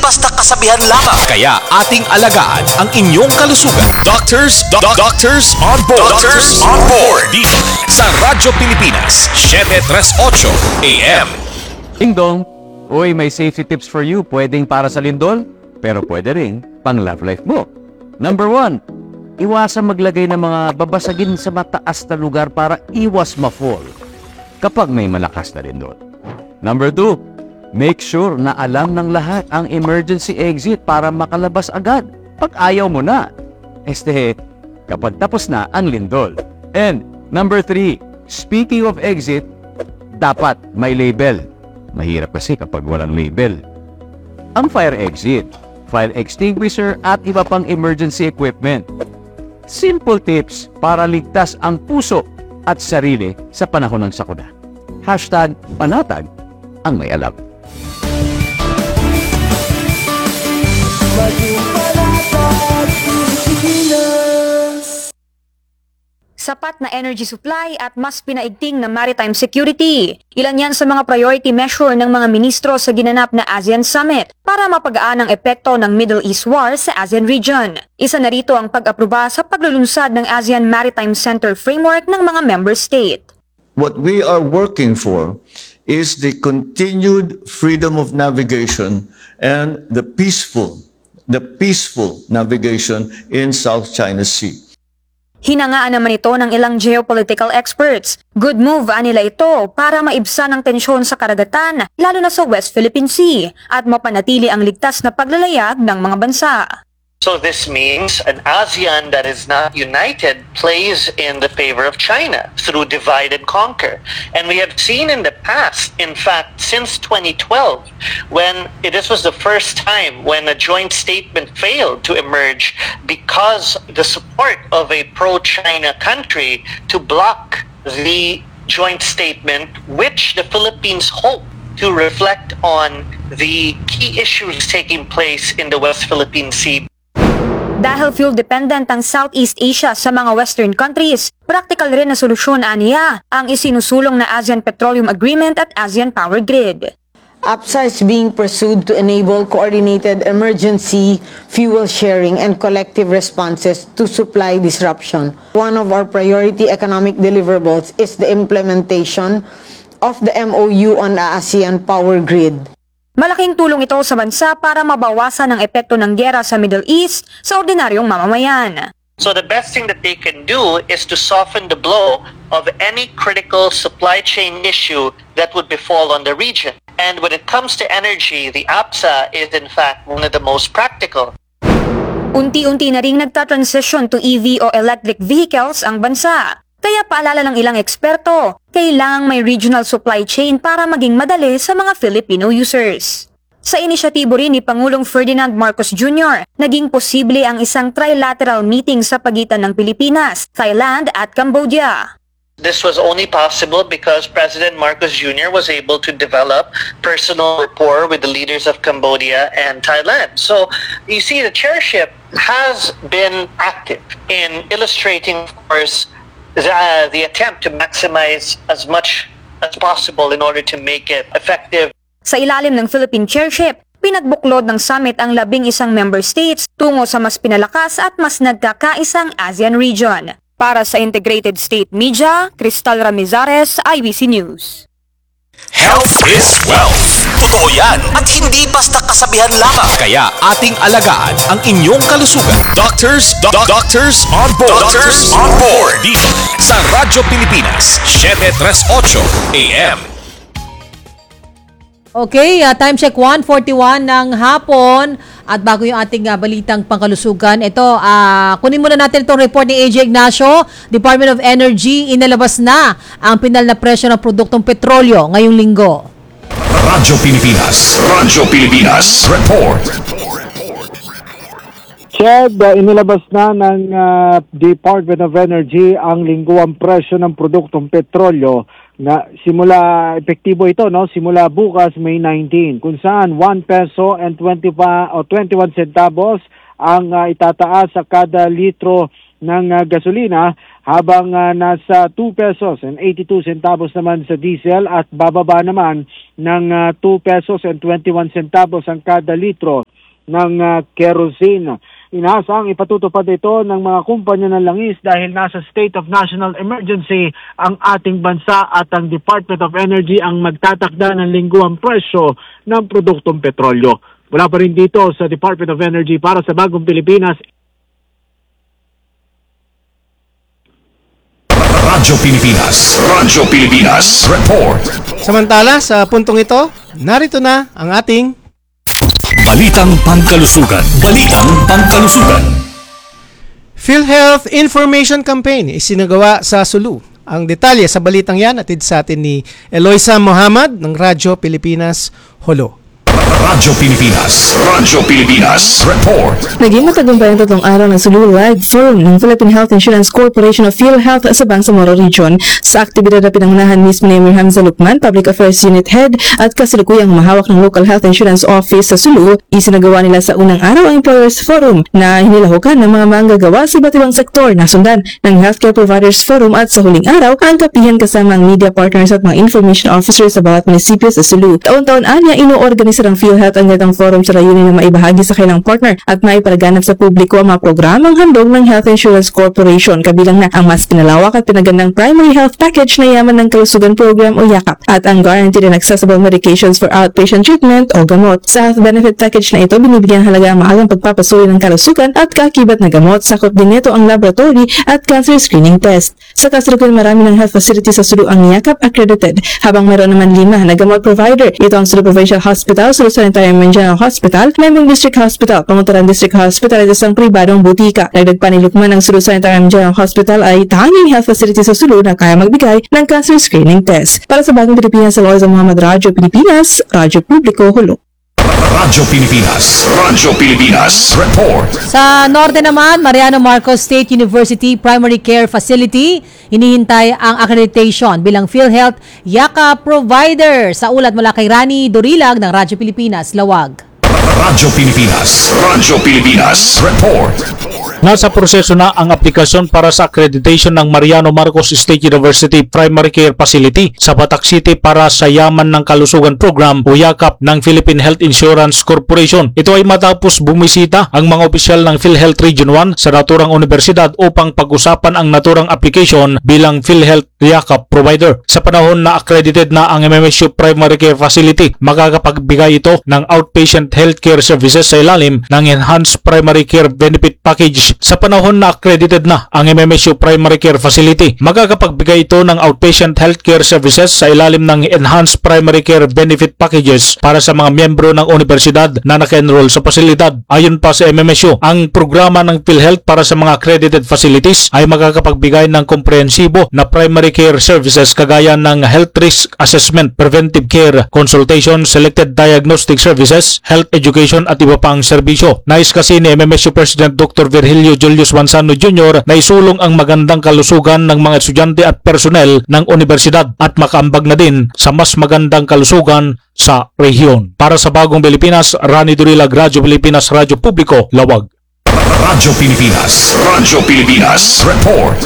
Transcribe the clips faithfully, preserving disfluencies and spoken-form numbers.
basta kasabihan lamang. Kaya ating alagaan ang inyong kalusugan. Doctors, do Doctors on Board. Doctors on Board. Dito sa Radyo Pilipinas, seven thirty-eight A M. Ding dong. Uy, may safety tips for you. Pwedeng para sa lindol, pero pwede rin pang love life mo. Number one, iwasan maglagay ng mga babasagin sa mataas na lugar para iwas ma-fall kapag may malakas na lindol. Number two, make sure na alam ng lahat ang emergency exit para makalabas agad pag ayaw mo na. Este, kapag tapos na ang lindol. And number three, speaking of exit, dapat may label. Mahirap kasi kapag walang label. Ang fire exit, fire extinguisher at iba pang emergency equipment. Simple tips para ligtas ang puso at sarili sa panahon ng sakuna. Hashtag panatag ang may alam. Sapat na energy supply at mas pinaigting na maritime security. Ilan yan sa mga priority measure ng mga ministro sa ginanap na ASEAN Summit para mapagaan ang epekto ng Middle East War sa ASEAN region. Isa na rito ang pag-aproba sa paglulunsad ng ASEAN Maritime Center Framework ng mga member state. What we are working for is the continued freedom of navigation and the peaceful, the peaceful navigation in South China Sea. Hinangaan naman ito ng ilang geopolitical experts. Good move anila ito para maibsan ang tensyon sa karagatan, lalo na sa West Philippine Sea, at mapanatili ang ligtas na paglalayag ng mga bansa. So this means an ASEAN that is not united plays in the favor of China through divide and conquer. And we have seen in the past, in fact, since twenty twelve, when this was the first time when a joint statement failed to emerge because the support of a pro-China country to block the joint statement, which the Philippines hope to reflect on the key issues taking place in the West Philippine Sea. Dahil fuel-dependent ang Southeast Asia sa mga Western countries, practical rin na solusyon aniya ang isinusulong na ASEAN Petroleum Agreement at ASEAN Power Grid. APSA is being pursued to enable coordinated emergency fuel sharing and collective responses to supply disruption. One of our priority economic deliverables is the implementation of the M O U on the ASEAN Power Grid. Malaking tulong ito sa bansa para mabawasan ang epekto ng giyera sa Middle East sa ordinaryong mamamayan. So the best thing that they can do is to soften the blow of any critical supply chain issue that would befall on the region. And when it comes to energy, the APSA is in fact one of the most practical. Unti-unti na ring nagta-transition to E V o electric vehicles ang bansa. Kaya paalala ng ilang eksperto, kailangang may regional supply chain para maging madali sa mga Filipino users. Sa inisyatibo rin ni Pangulong Ferdinand Marcos Junior, naging posible ang isang trilateral meeting sa pagitan ng Pilipinas, Thailand at Cambodia. This was only possible because President Marcos Junior was able to develop personal rapport with the leaders of Cambodia and Thailand. So you see, the chairship has been active in illustrating, of course, The, uh, the attempt to maximize as much as possible in order to make it effective. Sa ilalim ng Philippine chairship, pinagbuklod ng summit ang labing isang member states tungo sa mas pinalakas at mas nagkakaisang ASEAN region. Para sa Integrated State Media, Cristal Ramizares, I B C News. Health is wealth. Totoo yan at hindi basta kasabihan lamang. Kaya ating alagaan ang inyong kalusugan. Doctors, do Doctors on Board. Doctors on Board. Dito sa Radyo Pilipinas, seven thirty-eight A M. Okay, uh, time check one forty-one ng hapon. At bago yung ating uh, balitang pangkalusugan, ito, uh, kunin muna natin itong report ni A J Ignacio. Department of Energy, inalabas na ang pinal na presyo ng produktong petrolyo ngayong linggo. Radyo Pilipinas, Radyo Pilipinas, report. Chad, uh, inilabas na ng uh, Department of Energy ang lingguang presyo ng produktong petrolyo na simula epektibo ito, no, simula bukas May nineteenth, kung saan one peso and twenty-one o twenty-one centavos ang uh, itataas sa kada litro ng uh, gasolina, habang uh, nasa two pesos and eighty-two centavos naman sa diesel, at bababa naman ng uh, two pesos and twenty-one centavos ang kada litro ng uh, kerosene. Inaasang ipatutupad ito ng mga kumpanya ng langis dahil nasa state of national emergency ang ating bansa at ang Department of Energy ang magtatakda ng lingguang presyo ng produktong petrolyo. Wala pa rin dito sa Department of Energy para sa Bagong Pilipinas. Radyo Pilipinas, Radyo Pilipinas, report. Samantala, sa puntong ito, narito na ang ating Balitang Pangkalusugan. Balitang Pangkalusugan. PhilHealth Information Campaign isinagawa sa Sulu. Ang detalye sa balitang yan atid sa atin ni Eloisa Mohamad ng Radyo Pilipinas, Holo. Radyo Pilipinas, Radyo Pilipinas, report. Naging matagumpay ang tatlong araw ng Sulu Live Forum ng Philippine Health Insurance Corporation of PhilHealth sa Bangsamoro Region. Sa aktibidad na pinangunahan mismo ni Emir Hamza Lukman, Public Affairs Unit Head at kasalukuyang mahawak ng Local Health Insurance Office sa Sulu, isinagawa nila sa unang araw ang Employers Forum na hinilahukan ng mga manggagawa sa iba't ibang sektor na sundan ng Healthcare Providers Forum at sa huling araw ang kapihan kasama ang media partners at mga information officers sa bawat munisipyo sa Sulu. Taon-taon anya ino-organisa ng PhilHealth ang gatang forum sa layunin na maibahagi sa kailang partner at maipalaganap sa publiko ang mga programang handog ng Health Insurance Corporation, kabilang na ang mas pinalawak at pinagandang Primary Health Package na Yaman ng Kalusugan Program o YAKAP at ang Guaranteed and Accessible Medications for Outpatient Treatment o GAMOT. Sa health benefit package na ito, binibigyan halaga ang maagang pagpapasulit ng kalusugan at kakibat na gamot. Sakop din nito ang laboratory at cancer screening test. Sa kasalukuyan, marami ng health facilities sa Sulu ang YAKAP accredited, habang mayroon naman lima na gamot provider. Ito ang Sulu Provincial Hospital, Sulu Sanitarium and General Hospital, Memang District Hospital, Panguturan District Hospital at isang pribadong butika. Dagdag pa ni Lukman ng Sulu Sanitarium General Hospital ay tanging health facility sa Sulu na kaya magbigay ng cancer screening test. Para sa Bagong Pilipinas, sa Eloisa Mohamad, Radyo Pilipinas, Radyo Publiko, Hulu. Radyo Pilipinas, Radyo Pilipinas, report. Sa norte naman, Mariano Marcos State University Primary Care Facility, hinihintay ang accreditation bilang PhilHealth YAKAP provider. Sa ulat mula kay Rani Dorilag ng Radyo Pilipinas, Lawag. Radyo Pilipinas, Radyo Pilipinas, report. Nasa proseso na ang aplikasyon para sa accreditation ng Mariano Marcos State University Primary Care Facility sa Batak City para sa Yaman ng Kalusugan Program o YAKAP ng Philippine Health Insurance Corporation. Ito ay matapos bumisita ang mga opisyal ng PhilHealth Region one sa naturang universidad upang pag-usapan ang naturang application bilang PhilHealth YAKAP provider. Sa panahon na accredited na ang M M S U Primary Care Facility, makakapagbigay ito ng outpatient healthcare services sa ilalim ng Enhanced Primary Care Benefit Package. Sa panahon na accredited na ang M M S U Primary Care Facility, magkakapagbigay ito ng outpatient healthcare services sa ilalim ng Enhanced Primary Care Benefit Packages para sa mga miyembro ng universidad na naka-enroll sa pasilidad. Ayon pa sa M M S U, ang programa ng PhilHealth para sa mga accredited facilities ay magkakapagbigay ng komprehensibo na primary care services kagaya ng health risk assessment, preventive care, consultation, selected diagnostic services, health education at iba pang serbisyo. Nais kasi ni M M S U President Doctor Virgilio Julius Manzano Junior na isulong ang magandang kalusugan ng mga estudyante at personel ng universidad at makaambag na din sa mas magandang kalusugan sa rehiyon. Para sa Bagong Pilipinas, Rani Dorilag, Radyo Pilipinas, Radyo Publiko, Lawag. Radyo Pilipinas, Radyo Pilipinas, report.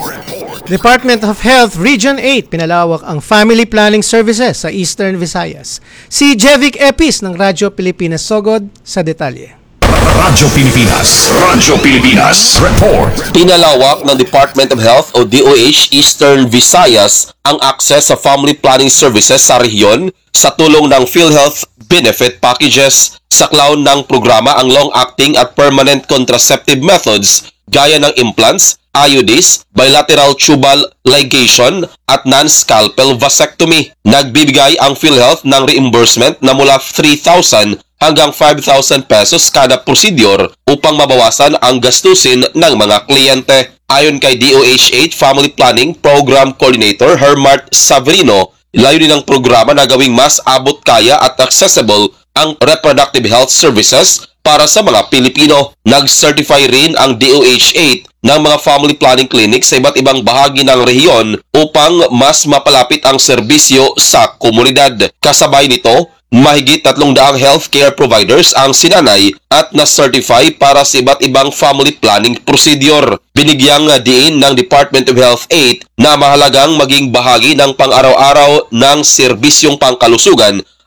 Department of Health Region eight pinalawak ang Family Planning Services sa Eastern Visayas. Si Jevic Epis ng Radyo Pilipinas Sogod sa detalye. Radyo Pilipinas, Radyo Pilipinas, report. Pinalawak ng Department of Health o D O H Eastern Visayas ang access sa family planning services sa rehiyon sa tulong ng PhilHealth Benefit Packages. Sa clown ng programa ang long-acting at permanent contraceptive methods gaya ng implants, I U Ds, bilateral tubal ligation at non-scalpel vasectomy. Nagbibigay ang PhilHealth ng reimbursement na mula three thousand hanggang five thousand pesos kada procedure upang mabawasan ang gastusin ng mga kliyente. Ayon kay D O H eight Family Planning Program Coordinator Hermart Saverino, layunin ng programa na gawing mas abot kaya at accessible ang reproductive health services para sa mga Pilipino. Nag-certify rin ang D O H eight ng mga family planning clinics sa iba't ibang bahagi ng rehiyon upang mas mapalapit ang serbisyo sa komunidad. Kasabay nito, mahigit tatlong daang healthcare providers ang sinanay at na-certify para sa iba't ibang family planning procedure. Binigyang diin ng Department of Health eight na mahalagang maging bahagi ng pang-araw-araw ng serbisyong pangkalusugan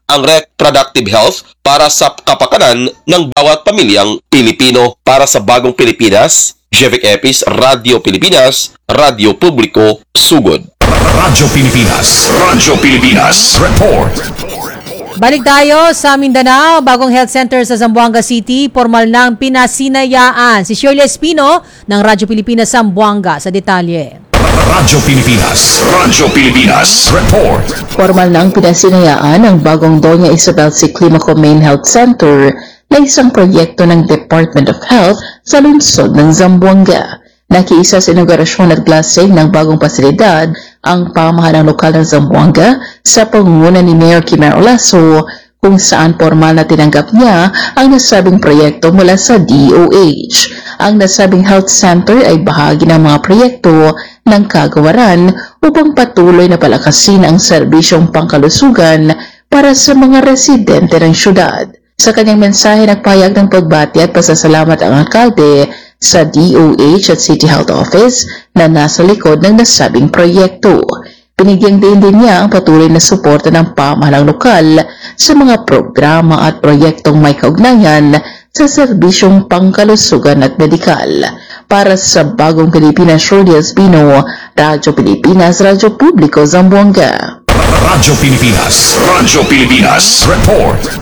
ang reproductive health para sa kapakanan ng bawat pamilyang Pilipino. Para sa Bagong Pilipinas, Jevic Epis, Radyo Pilipinas, Radyo Publiko, Sugod. Radyo Pilipinas, Radyo Pilipinas, Report. Balik tayo sa Mindanao, bagong health center sa Zamboanga City, formal nang pinasinayaan si Shirley Espino ng Radyo Pilipinas Zamboanga sa detalye. Radyo Pilipinas, Radyo Pilipinas, Report. Formal nang pinasinayaan ang bagong Doña Isabel C. Climaco Main Health Center na isang proyekto ng Department of Health sa lungsod ng Zamboanga. Nakiisa sa inaugurasyon at blessing ng bagong pasilidad ang pamahalang lokal ng Zamboanga sa pangunguna ni Mayor Kimer Olaso, kung saan formal na tinanggap niya ang nasabing proyekto mula sa D O H. Ang nasabing health center ay bahagi ng mga proyekto ng kagawaran upang patuloy na palakasin ang serbisyong pangkalusugan para sa mga residente ng syudad. Sa kanyang mensahe, nagpahayag ng pagbati at pasasalamat ang alkalde sa D O H at City Health Office na nasa likod ng nasabing proyekto. Binigyang din din niya ang patuloy na suporta ng pamahalang lokal sa mga programa at proyektong may kaugnayan sa serbisyong pangkalusugan at medikal. Para sa Bagong Pilipinas, Shirley Espino, Radyo Pilipinas, Radyo Publiko, Zamboanga. Radyo Pilipinas, Radyo Pilipinas, Report.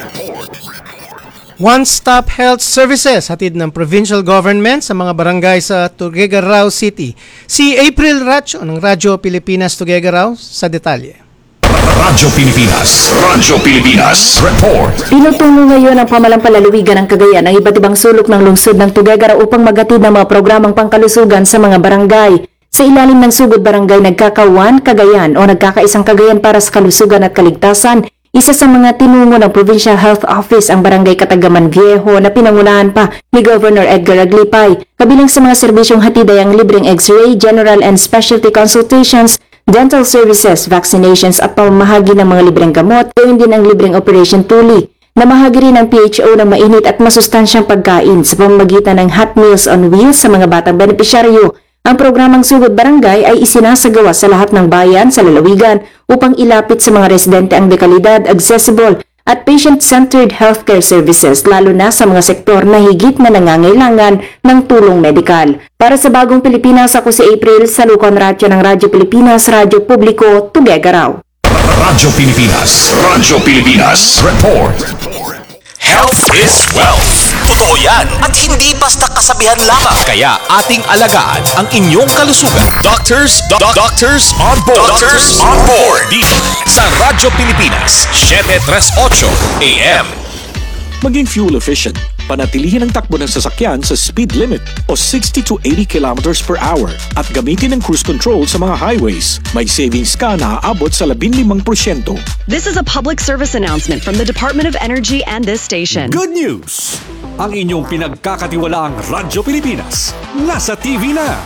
One-stop health services hatid ng provincial government sa mga barangay sa Tuguegarao City. Si April Racho ng Radyo Pilipinas Tuguegarao sa detalye. Radyo Pilipinas, Radyo Pilipinas, Report. Pinutungo ngayon ang pamalang palalawigan ng Cagayan ang iba't ibang sulok ng lungsod ng Tuguegarao upang magatid ng mga programang pangkalusugan sa mga barangay. Sa ilalim ng Sugod Barangay Nagkakawan, Cagayan o Nagkakaisang Cagayan para sa Kalusugan at Kaligtasan, isa sa mga tinungo ng Provincial Health Office ang Barangay Katagaman Viejo na pinangunahan pa ni Governor Edgar Aglipay. Kabilang sa mga serbisyong hatid ay ang libreng X-ray, general and specialty consultations, dental services, vaccinations at pamamahagi ng mga libreng gamot, gawin din ang libreng operation tuli. Namahagi rin ang P H O ng mainit at masustansyang pagkain sa pamamagitan ng Hot Meals on Wheels sa mga batang benepisyaryo. Ang programang Sugod Barangay ay isinasagawa sa lahat ng bayan sa lalawigan upang ilapit sa mga residente ang dekalidad, accessible at patient-centered healthcare services, lalo na sa mga sektor na higit na nangangailangan ng tulong medikal. Para sa Bagong Pilipinas, ako si April, sa Lukon Radyo ng Radyo Pilipinas, Radyo Publiko, Tuguegarao. Radyo Pilipinas, Radyo Pilipinas, Report. Health is wealth. Totoo yan at hindi basta kasabihan lamang. Kaya ating alagaan ang inyong kalusugan. Doctors, do- doctors on board. Doctors on board. Dito sa Radyo Pilipinas, seven thirty-eight A M. Maging fuel efficient. Panatilihin ang takbo ng sasakyan sa speed limit o sixty to eighty kilometers per hour at gamitin ang cruise control sa mga highways. May savings ka na aabot sa fifteen percent. This is a public service announcement from the Department of Energy and this station. Good news! Ang inyong pinagkakatiwalaang Radyo Pilipinas nasa T V na.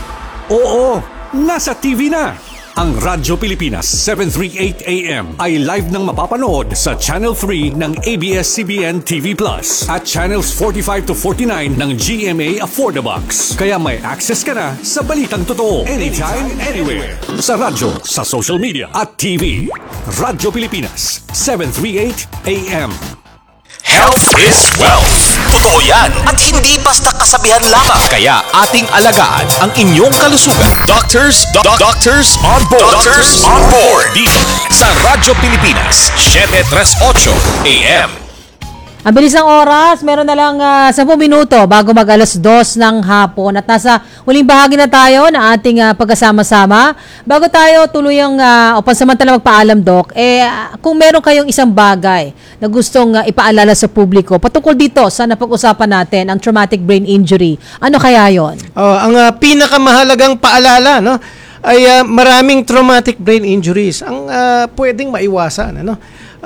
Oo, nasa T V na. Ang Radyo Pilipinas seven thirty-eight A M ay live nang mapapanood sa Channel three ng A B S C B N T V Plus at Channels forty-five to forty-nine ng G M A Affordabox. Kaya may access ka na sa balitang totoo anytime, anywhere. Sa radyo, sa social media at T V. Radyo Pilipinas seven thirty-eight A M. Health is wealth. Totoo yan at hindi basta kasabihan lamang. Kaya ating alagaan ang inyong kalusugan. Doctors, do- doctors on board. Doctors on board. Dito sa Radyo Pilipinas, seven thirty-eight A M. Ang bilis ng oras, meron na lang uh, ten minuto bago mag alas dos ng hapon at nasa huling bahagi na tayo na ating uh, pagkasama-sama. Bago tayo tuluyang uh, o pansamantala magpaalam, Doc, eh, uh, kung meron kayong isang bagay na gustong uh, ipaalala sa publiko patungkol dito sa napag-usapan natin, ang traumatic brain injury, ano kaya yon? Oh, ang uh, pinakamahalagang paalala, no, ay uh, maraming traumatic brain injuries ang uh, pwedeng maiwasan, ano?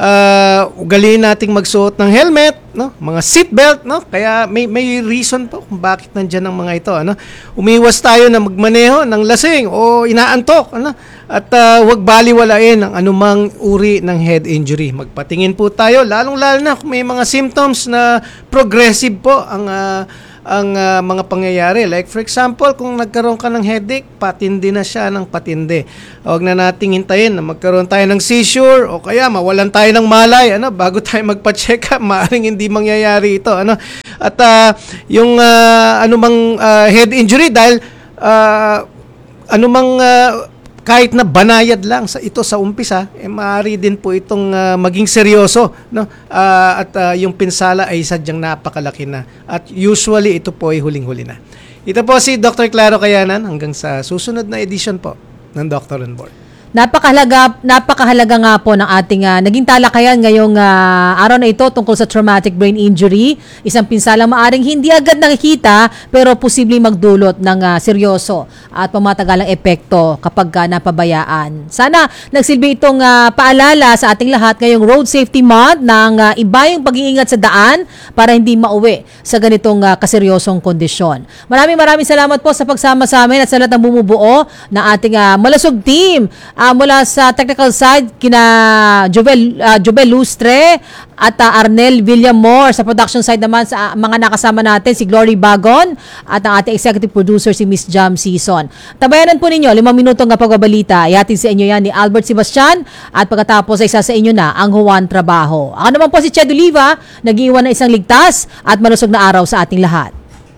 Uh, ugaliin nating magsuot ng helmet, no? Mga seatbelt, no? Kaya may may reason po kung bakit nandiyan ang mga ito, ano? Umiwas tayo na magmaneho ng lasing o inaantok, ano? At uh, huwag baliwalain ang anumang uri ng head injury. Magpatingin po tayo, lalong-lalo na kung may mga symptoms na progressive po ang uh, ang uh, mga pangyayari. Like for example, kung nagkaroon ka ng headache, patindi na siya ng patindi. Huwag na nating hintayin na magkaroon tayo ng seizure o kaya mawalan tayo ng malay, ano, bago tayo magpa-check up, maaaring hindi mangyayari ito, ano. At uh, yung uh, anumang uh, head injury dahil uh, anumang uh, kahit na banayad lang sa ito sa umpisa, eh, maaari din po itong uh, maging seryoso, no? Uh, at uh, yung pinsala ay sadyang napakalaki na. At usually ito po ay huling-huli na. Ito po si Doctor Claro Cayanan hanggang sa susunod na edition po ng Doctor on Board. Napakahalaga, napakahalaga nga po ng ating uh, naging talakayan ngayong uh, araw na ito tungkol sa traumatic brain injury. Isang pinsalang maaring hindi agad nakikita pero posibleng magdulot ng uh, seryoso at pamatagalang epekto kapag uh, napabayaan. Sana nagsilbi itong uh, paalala sa ating lahat ngayong Road Safety Month ng uh, iba yung pag-iingat sa daan para hindi mauwi sa ganitong uh, kaseryosong kondisyon. Maraming maraming salamat po sa pagsama sa amin at sa lahat ng bumubuo ng ating uh, malusog team. Uh, mula sa technical side, kina Jovel, uh, Jovel Lustre at uh, Arnel Villamor. Sa production side naman, sa uh, mga nakasama natin, si Glory Bagon at ang ating executive producer, si Miss Jam Season. Tabayanan po ninyo, limang minutong nga pagbabalita. Ihatid sa inyo yan ni Albert Sebastian at pagkatapos ay isa sa inyo na ang Juan Trabajo. Ako naman po si Ched Oliva, nag-iwan ng isang ligtas at malusog na araw sa ating lahat.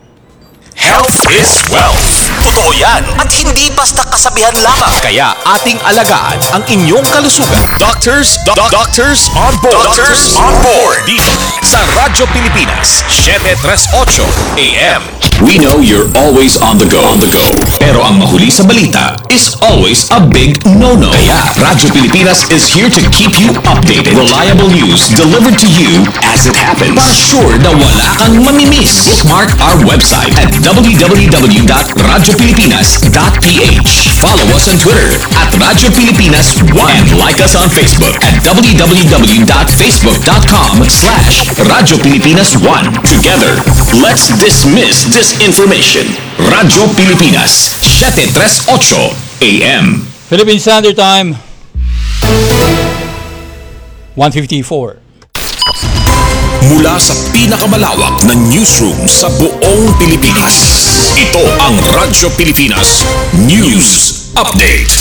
Health is wealth. Totoo yan at hindi basta kasabihan lamang. Kaya ating alagaan ang inyong kalusugan. Doctors, do- Doctors on Board. Doctors on Board. Dito sa Radyo Pilipinas, seven thirty-eight A M. We know you're always on the go. On the go. Pero ang mahuli sa balita is always a big no-no. Kaya Radyo Pilipinas is here to keep you updated. Reliable news delivered to you as it happens. Para sure na wala kang mamimiss. Bookmark our website at w w w dot radyo pilipinas dot p h. Follow us on Twitter at Radyo Pilipinas one and like us on Facebook at w w w dot facebook dot com slash Radyo Pilipinas one. Together, let's dismiss disinformation. Radyo Pilipinas, seven thirty-eight A M. Philippine Standard Time, one fifty-four. Mula sa pinakamalawak na newsroom sa buong Pilipinas. Ito ang Radyo Pilipinas News Update.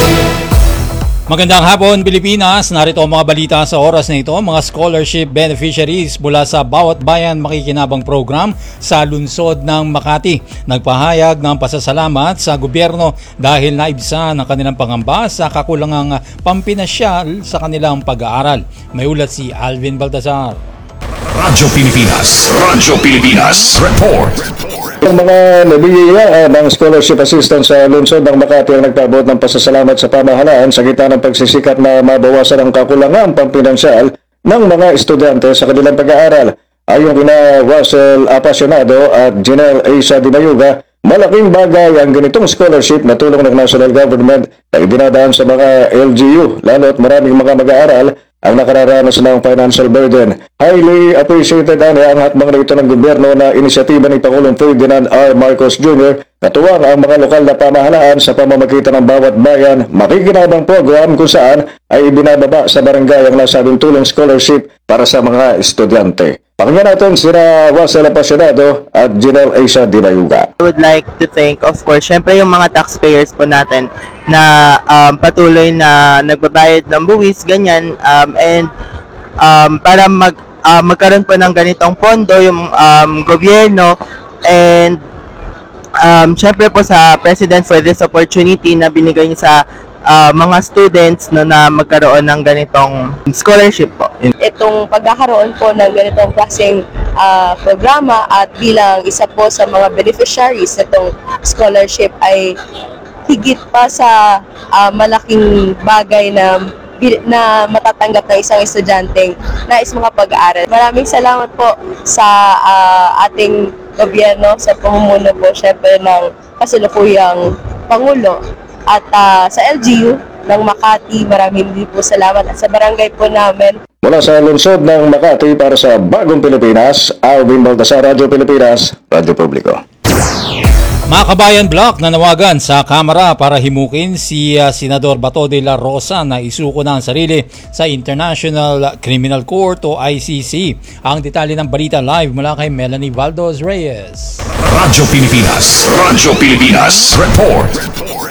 Magandang hapon, Pilipinas. Narito ang mga balita sa oras na ito. Mga scholarship beneficiaries mula sa Bawat Bayan Makikinabang Program sa lungsod ng Makati nagpahayag ng pasasalamat sa gobyerno dahil naibsan ang kanilang pangamba sa kakulangang pampinasyal sa kanilang pag-aaral. May ulat si Alvin Baltazar. Radyo Pilipinas. Radyo Pilipinas. Report. Ang mga nabigyan ng scholarship assistance sa lungsod ng Makati ang nagpaabot ng pasasalamat sa pamahalaan sa gitna ng pagsisikat na mabawasan ang kakulangan pampinansyal ng mga estudyante sa kanilang pag-aaral. Ayon kina Russell Apasionado at Janelle Asa Dimayuga, malaking bagay ang ganitong scholarship na tulong ng national government na ibinadaan sa mga L G U, lalo't maraming mga mag-aaral ang nakararanas ng financial burden. Highly appreciated ani ang hatbang na ito ng gobyerno na inisyatiba ni Pangulong Ferdinand R. Marcos Junior Katuwang ang mga lokal na pamahalaan sa pamamagitan ng Bawat Bayan Makikinabang Program kung saan ay ibinababa sa barangay ang nasabing tulong scholarship para sa mga estudyante. Pakinggan natin sina Russell Apasionado at Janelle Asa Dimayuga. I would like to thank, of course, syempre yung mga taxpayers po natin na um, patuloy na nagbabayad ng buwis, ganyan, um, and um, para mag, uh, magkaroon po ng ganitong pondo yung um, gobyerno, and um, syempre po sa President for this opportunity na binigay niya sa uh, mga students no, na magkaroon ng ganitong scholarship po. Itong pagkakaroon po ng ganitong klaseng uh, programa at bilang isa po sa mga beneficiaries nitong scholarship ay higit pa sa uh, malaking bagay na na matatanggap ng isang estudyanteng nais mga pag-aaral. Maraming salamat po sa uh, ating gobyerno, sa pamumuno po syempre ng kasalukuyang Pangulo at uh, sa L G U ng Makati. Maraming din po salamat at sa barangay po namin. Mula sa lungsod ng Makati para sa Bagong Pilipinas, Alvin Baltasar, Radyo Pilipinas, Radyo Publiko. Mga kabayan block na nawagan sa Kamara para himukin si uh, Senador Bato de la Rosa na isuko na ang sarili sa International Criminal Court o I C C. Ang detalye ng balita live mula kay Melanie Valdos Reyes. Radyo Pilipinas, Radyo Pilipinas, report.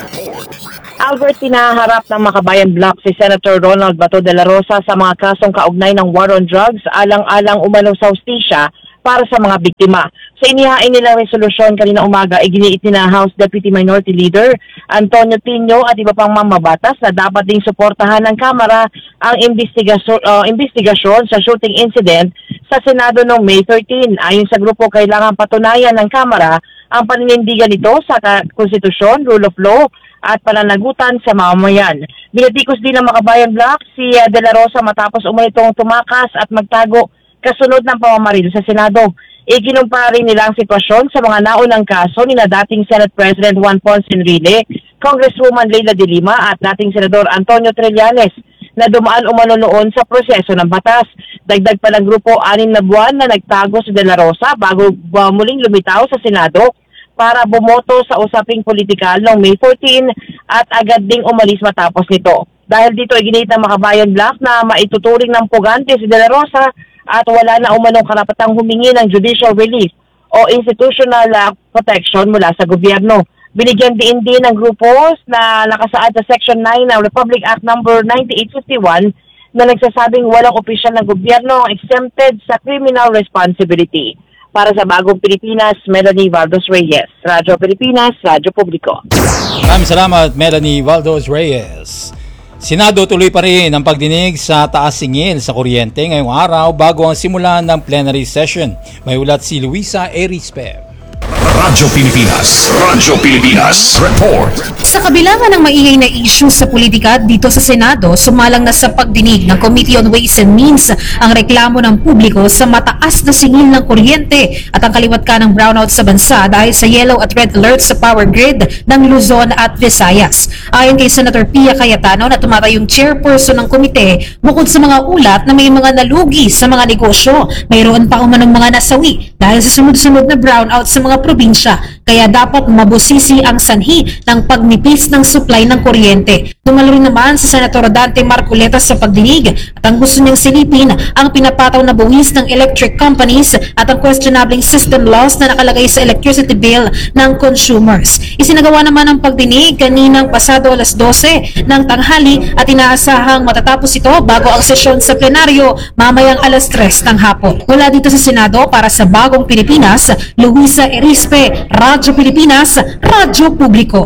Albert, tinaharap ng Makabayan Block si Senator Ronald Bato de la Rosa sa mga kasong kaugnay ng war on drugs alang-alang umano sa hustisya para sa mga biktima. Sa inihain nilang resolusyon kanina umaga, iginiit ni na House Deputy Minority Leader Antonio Tino at iba pang mamabatas na dapat ding suportahan ng Kamara ang investigasyon, uh, investigasyon sa shooting incident sa Senado noong May thirteen. Ayon sa grupo, kailangan patunayan ng Kamara ang paninindigan nito sa konstitusyon, rule of law at pananagutan sa mamamayan. Binatikos din ng Makabayan Block si uh, De La Rosa matapos umunitong tumakas at magtago kasunod ng pamamaril sa Senado. Ikinumpara rin nila ang sitwasyon sa mga naunang kaso ni na dating Senate President Juan Ponce Enrile, Congresswoman Leila de Lima at dating Senador Antonio Trillanes na dumaan umano noon sa proseso ng batas. Dagdag pa ng grupo, anim na buwan na nagtago si De La Rosa bago uh, muling lumitaw sa Senado para bumoto sa usaping politikal noong May fourteen at agad ding umalis matapos nito. Dahil dito, iginit ng Makabayan Block na maituturing ng pugante si De La Rosa at wala na umanong karapatang humingi ng judicial relief o institutional uh, protection mula sa gobyerno. Binigyan din din ng grupos na nakasaad sa Section nine ng Republic Act number ninety-eight fifty-one na nagsasabing walang opisyal ng gobyerno exempted sa criminal responsibility. Para sa Bagong Pilipinas, Melanie Valdos Reyes. Radyo Pilipinas, Radyo Publiko. Maraming salamat, Melanie Valdos Reyes. Senado tuloy pa rin ang pagdinig sa taas singil sa kuryente ngayong araw bago ang simulan ng plenary session. May ulat si Luisa Erispe. Radyo Pilipinas, Radyo Pilipinas, report. Sa kabila ng maingay na issue sa politika dito sa Senado, sumalang na sa pagdinig ng Committee on Ways and Means ang reklamo ng publiko sa mataas na singil ng kuryente at ang kaliwat ka ng brownout sa bansa dahil sa yellow at red alert sa power grid ng Luzon at Visayas. Ayon kay Senator Pia Cayetano na tumatayong chairperson ng komite, bukod sa mga ulat na may mga nalugi sa mga negosyo, mayroon pa umanong mga nasawi dahil sa sunod-sunod na brownout sa mga probinsya, kaya dapat mabusisi ang sanhi ng pagnipis ng supply ng kuryente. Dumalo rin naman si Senator Dante Marcoleta sa pagdinig at ang gusto niyang silipin ang pinapataw na buwis ng electric companies at ang questionable system laws na nakalagay sa electricity bill ng consumers. Isinagawa naman ang pagdinig kaninang pasado alas dose ng tanghali at inaasahang matatapos ito bago ang sesyon sa plenaryo mamayang alas tres ng hapon. Mula dito sa Senado para sa Bagong Pilipinas, Luisa Erispe, Radyo Pilipinas, Radyo Publiko.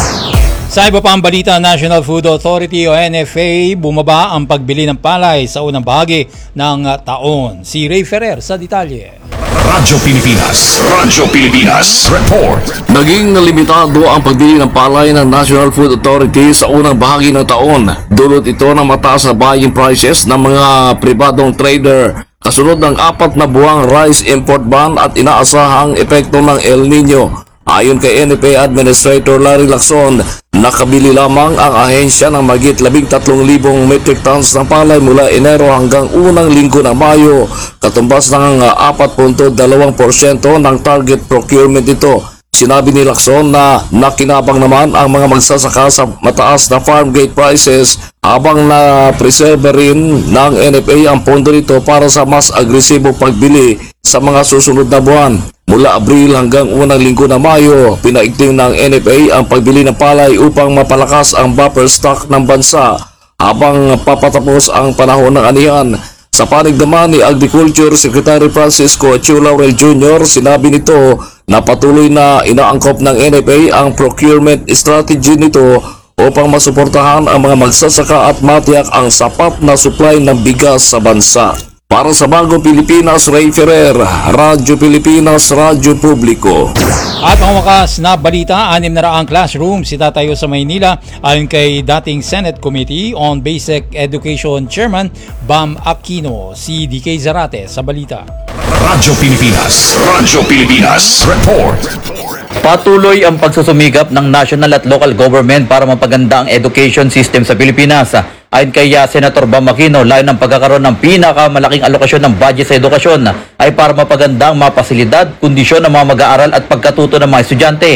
Sa iba pang balita, National Food Authority o N F A bumaba ang pagbili ng palay sa unang bahagi ng taon. Si Ray Ferrer sa detalye. Radyo Pilipinas, Radyo Pilipinas, report. Naging limitado ang pagbili ng palay ng National Food Authority sa unang bahagi ng taon. Dulot ito ng mataas na buying prices ng mga pribadong trader kasunod ng apat na buwang rice import ban at inaasahang epekto ng El Nino. Ayon kay N F A Administrator Larry Lacson, nakabili lamang ang ahensya ng magit labing tatlong libong metric tons ng palay mula Enero hanggang unang linggo ng Mayo, katumbas ng apat punto dalawang porsyento ng target procurement ito. Sinabi ni Lacson na nakinabang naman ang mga magsasaka sa mataas na farm gate prices habang na-preserve rin ng N F A ang pondo nito para sa mas agresibo pagbili sa mga susunod na buwan. Mula Abril hanggang unang linggo ng Mayo, pinaigting ng N F A ang pagbili ng palay upang mapalakas ang buffer stock ng bansa habang papatapos ang panahon ng anihan. Sa panig naman ni Agriculture Secretary Francisco Chu Laurel Junior, sinabi nito na patuloy na inaangkop ng N F A ang procurement strategy nito upang masuportahan ang mga magsasaka at matiyak ang sapat na supply ng bigas sa bansa. Para sa Bagong Pilipinas, Ray Ferrer, Radyo Pilipinas, Radyo Publiko. At ang wakas na balita, anim na raang classroom si tatayo sa Maynila ayon kay dating Senate Committee on Basic Education Chairman Bam Aquino. Si D K Zarate sa balita. Radyo Pilipinas, Radyo Pilipinas, report. Patuloy ang pagsusumikap ng national at local government para mapaganda ang education system sa Pilipinas. Ayon kay uh, Senator Bam Aquino, layo ng pagkakaroon ng pinakamalaking alokasyon ng budget sa edukasyon ay para mapaganda ang mga pasilidad, kondisyon ng mga mag-aaral at pagkatuto ng mga estudyante.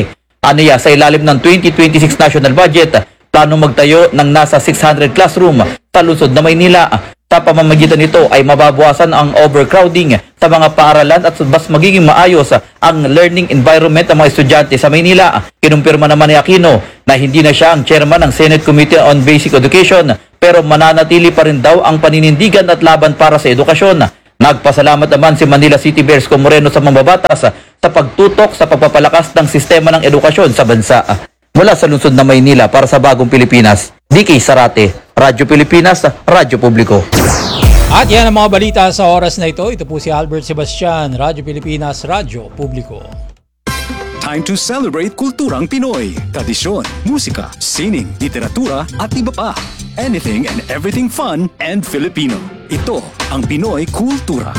Aniya, sa ilalim ng twenty twenty-six national budget, plano magtayo ng nasa six hundred classroom sa lungsod na Maynila. Sa pamamagitan nito ay mababawasan ang overcrowding sa mga paaralan at mas magiging maayos ang learning environment ng mga estudyante sa Maynila. Kinumpirma naman ni Aquino na hindi na siya ang chairman ng Senate Committee on Basic Education pero mananatili pa rin daw ang paninindigan at laban para sa edukasyon. Nagpasalamat naman si Manila City Bears Comoreno sa mambabatas sa pagtutok sa pagpapalakas ng sistema ng edukasyon sa bansa. Mula sa lungsod na Maynila para sa Bagong Pilipinas, D K Sarate, Radyo Pilipinas, Radyo Publiko. At yan ang mga balita sa oras na ito. Ito po si Albert Sebastian, Radyo Pilipinas, Radyo Publiko. Time to celebrate kulturang Pinoy. Tradisyon, musika, sining, literatura at iba pa. Anything and everything fun and Filipino. Ito ang Pinoy Kultura.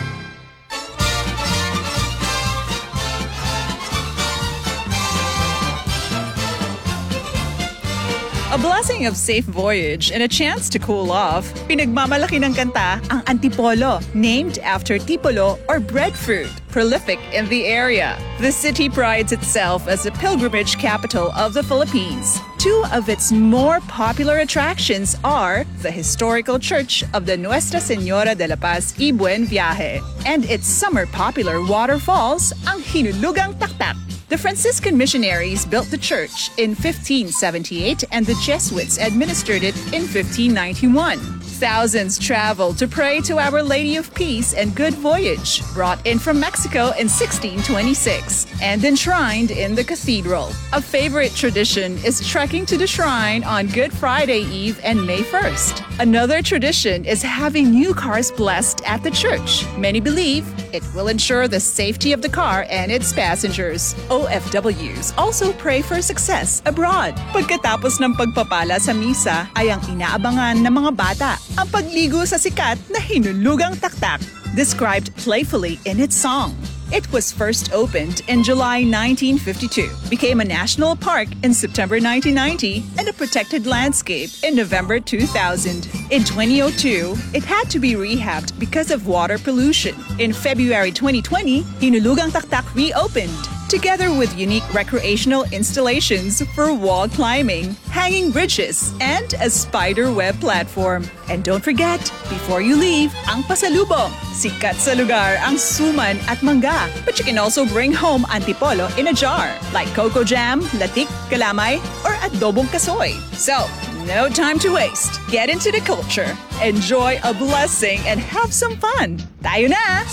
A blessing of safe voyage and a chance to cool off, pinagmamalaki ng kanta ang Antipolo, named after tipolo or breadfruit, prolific in the area. The city prides itself as the pilgrimage capital of the Philippines. Two of its more popular attractions are the historical church of the Nuestra Señora de la Paz y Buen Viaje and its summer popular waterfalls, ang Hinulugang Taktak. The Franciscan missionaries built the church in fifteen seventy-eight and the Jesuits administered it in fifteen ninety-one. Thousands traveled to pray to Our Lady of Peace and Good Voyage, brought in from Mexico in sixteen twenty-six and enshrined in the cathedral. A favorite tradition is trekking to the shrine on Good Friday Eve and May first. Another tradition is having new cars blessed at the church. Many believe it will ensure the safety of the car and its passengers. O F Ws also pray for success abroad. Pagkatapos ng pagpapala sa misa ay ang inaabangan ng mga bata ang pagligo sa sikat na Hinulugang Taktak, described playfully in its song. It was first opened in July nineteen fifty-two, became a national park in September nineteen ninety, and a protected landscape in November two thousand. In twenty oh two, it had to be rehabbed because of water pollution. In February twenty twenty, Hinulugang Taktak reopened, together with unique recreational installations for wall climbing, hanging bridges, and a spider web platform. And don't forget, before you leave, ang pasalubong. Sikat sa lugar ang suman at mangga, but you can also bring home antipolo in a jar, like cocoa jam, latik, kalamay, or adobong kasoy. So, no time to waste. Get into the culture, enjoy a blessing, and have some fun. Tayo na!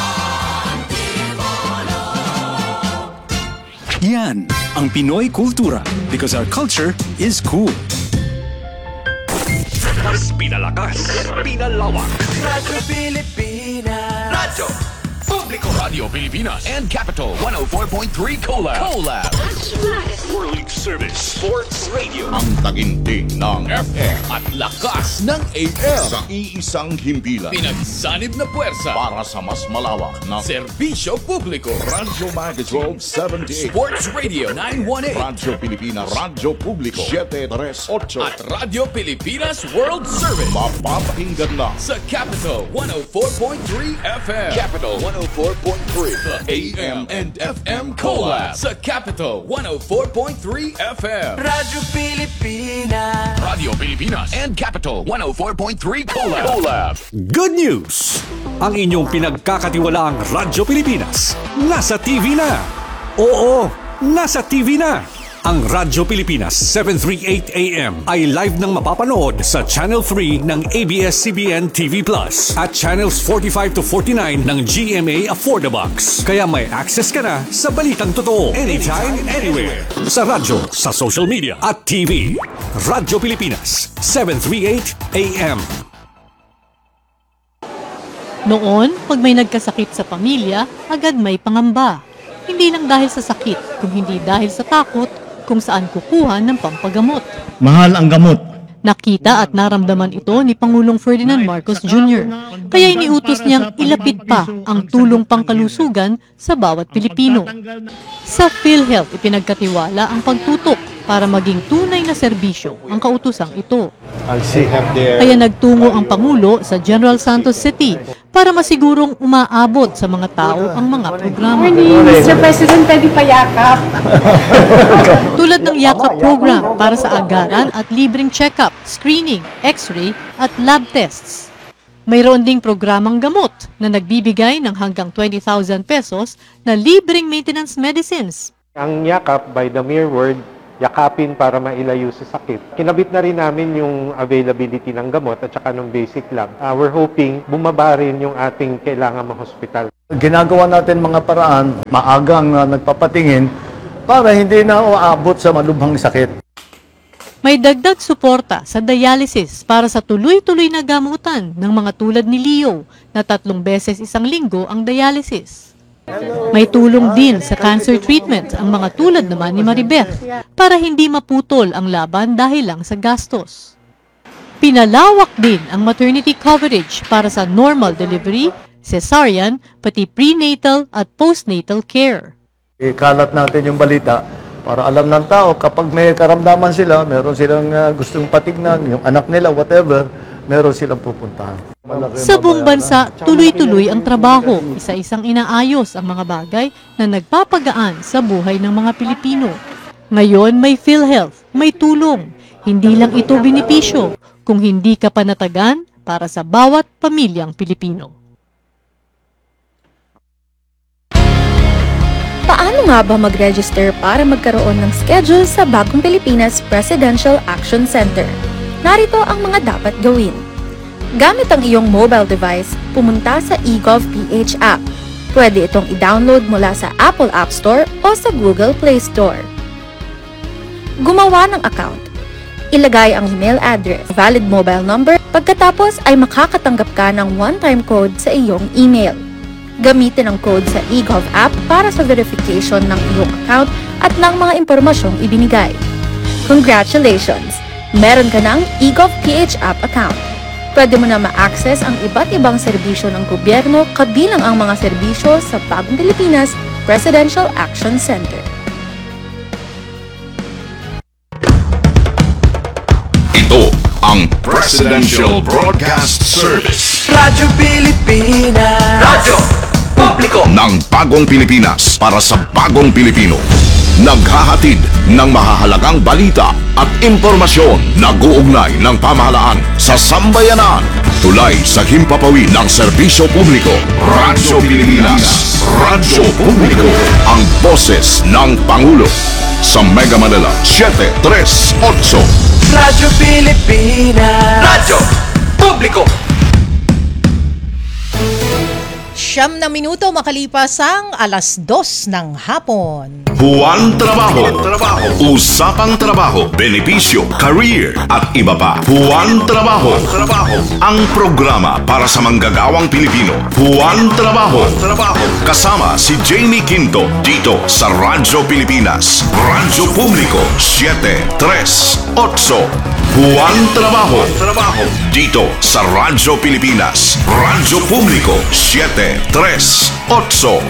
Yan ang Pinoy Kultura because our culture is cool. Mas pinalakas, pinalawak. Radyo Pilipinas. Radyo Publiko. Radio Pilipinas and Capital one oh four point three Collab. Collab. World Service Sports Radio. Ang taginting ng F M at lakas ng A M sa iisang himpilan. Pinagsanib na puwersa Para sa mas malawak na serbisyo publiko. Radyo Magic twelve seventy-eight. Sports Radio nine eighteen. Radyo Pilipinas, Radyo Publiko seven thirty-eight. At Radio Pilipinas World Service. Mapapakinggan na sa Capital one oh four point three F M. Capital one oh four point three. The A M and F M Collab sa Capital one oh four point three F M. Radyo Pilipinas. Radio Pilipinas and Capital one oh four point three Collab. Collab. Good news! Ang inyong pinagkakatiwalaang Radyo Pilipinas nasa T V na. Oo, nasa T V na. Ang Radyo Pilipinas seven thirty-eight A M ay live nang mapapanood sa Channel three ng A B S C B N T V Plus at Channels forty-five to forty-nine ng G M A Affordabox. Kaya may access ka na sa balitang totoo anytime, anywhere. Sa radyo, sa social media at T V. Radyo Pilipinas seven thirty-eight A M. Noon, pag may nagkasakit sa pamilya, agad may pangamba. Hindi lang dahil sa sakit, kung hindi dahil sa takot kung saan kukuha ng pampagamot. Mahal ang gamot. Nakita at naramdaman ito ni Pangulong Ferdinand Marcos Junior Kaya iniutos niyang ilapit pa ang tulong pangkalusugan sa bawat Pilipino. Sa PhilHealth, ipinagkatiwala ang pagtutok para maging tunay na serbisyo ang kautosang ito. Kaya nagtungo ang Pangulo sa General Santos City para masigurong umaabot sa mga tao ang mga programa. mister President, pwede payakap. Tulad ng Yakap program para sa agaran at libreng check-up, screening, x-ray at lab tests. Mayroon ding programang gamot na nagbibigay ng hanggang twenty thousand pesos na libreng maintenance medicines. Ang yakap, by the mere word, yakapin para mailayo sa sakit. Kinabit na rin namin yung availability ng gamot at saka ng basic lab. Uh, we're hoping bumaba rin yung ating kailangan ma-hospital. Ginagawa natin mga paraan, maagang uh, nagpapatingin para hindi na uabot sa malubhang sakit. May dagdag suporta sa dialysis para sa tuloy-tuloy na gamutan ng mga tulad ni Leo na tatlong beses isang linggo ang dialysis. May tulong din sa cancer treatment ang mga tulad naman ni Maribeth para hindi maputol ang laban dahil lang sa gastos. Pinalawak din ang maternity coverage para sa normal delivery, cesarean, pati prenatal at postnatal care. Ikalat natin yung balita para alam ng tao kapag may karamdaman sila, meron silang uh, gustong patignan, yung anak nila, whatever, meron silang pupuntahan. Sa buong bansa, tuloy-tuloy ang trabaho. Isa-isang inaayos ang mga bagay na nagpapagaan sa buhay ng mga Pilipino. Ngayon may PhilHealth, may tulong. Hindi lang ito benepisyo, kung hindi ka panatagan para sa bawat pamilyang Pilipino. Paano nga ba mag-register para magkaroon ng schedule sa Bagong Pilipinas Presidential Action Center? Narito ang mga dapat gawin. Gamit ang iyong mobile device, pumunta sa eGovPH app. Pwede itong i-download mula sa Apple App Store o sa Google Play Store. Gumawa ng account. Ilagay ang email address, valid mobile number, pagkatapos ay makakatanggap ka ng one-time code sa iyong email. Gamitin ang code sa eGov app para sa verification ng iyong account at ng mga impormasyong ibinigay. Congratulations! Meron ka ng eGovPH app account. Pwede mo na ma-access ang iba't ibang serbisyo ng gobyerno kabilang ang mga serbisyo sa Bagong Pilipinas Presidential Action Center. Ito ang Presidential Broadcast Service. Radyo Pilipinas. Radyo Publiko ng Bagong Pilipinas para sa Bagong Pilipino. Naghahatid ng mahahalagang balita at impormasyon na guugnay ng pamahalaan sa sambayanan. Tulay sa himpapawid ng serbisyo publiko. Radyo Pilipinas. Radyo Publiko. Ang boses ng Pangulo. Sa Mega Manila, seven three eight. Radyo Pilipinas. Radyo Publiko. Siyam na minuto makalipas ang alas dos ng hapon. Buwan Trabaho. Usapang trabaho, benepisyo, career at iba pa. Buwan Trabaho. Ang programa para sa manggagawang Pilipino. Buwan Trabaho. Kasama si Jamie Quinto dito sa Radyo Pilipinas. Radyo Publiko seven three eight. Buwan Trabaho. Dito sa Radyo Pilipinas. Radyo Publiko seven three eight.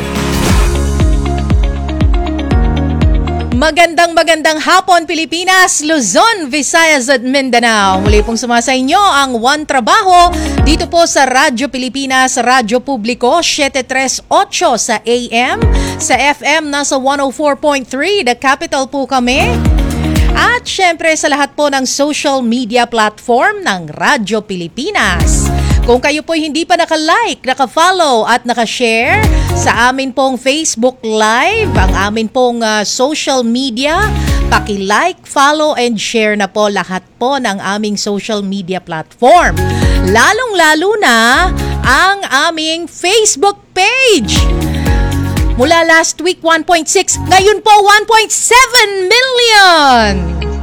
Magandang magandang hapon Pilipinas, Luzon, Visayas at Mindanao. Muli pong sumasa inyo ang One Trabaho dito po sa Radyo Pilipinas, Radyo Publiko seven three eight sa A M, sa F M nasa one oh four point three, The Capital po kami. At syempre sa lahat po ng social media platform ng Radyo Pilipinas. Kung kayo po'y hindi pa naka-like, naka-follow at naka-share sa amin pong Facebook Live, ang amin pong uh, social media, paki-like, follow and share na po lahat po ng aming social media platform. Lalong-lalo na ang aming Facebook page. Mula last week one point six, ngayon po one point seven million.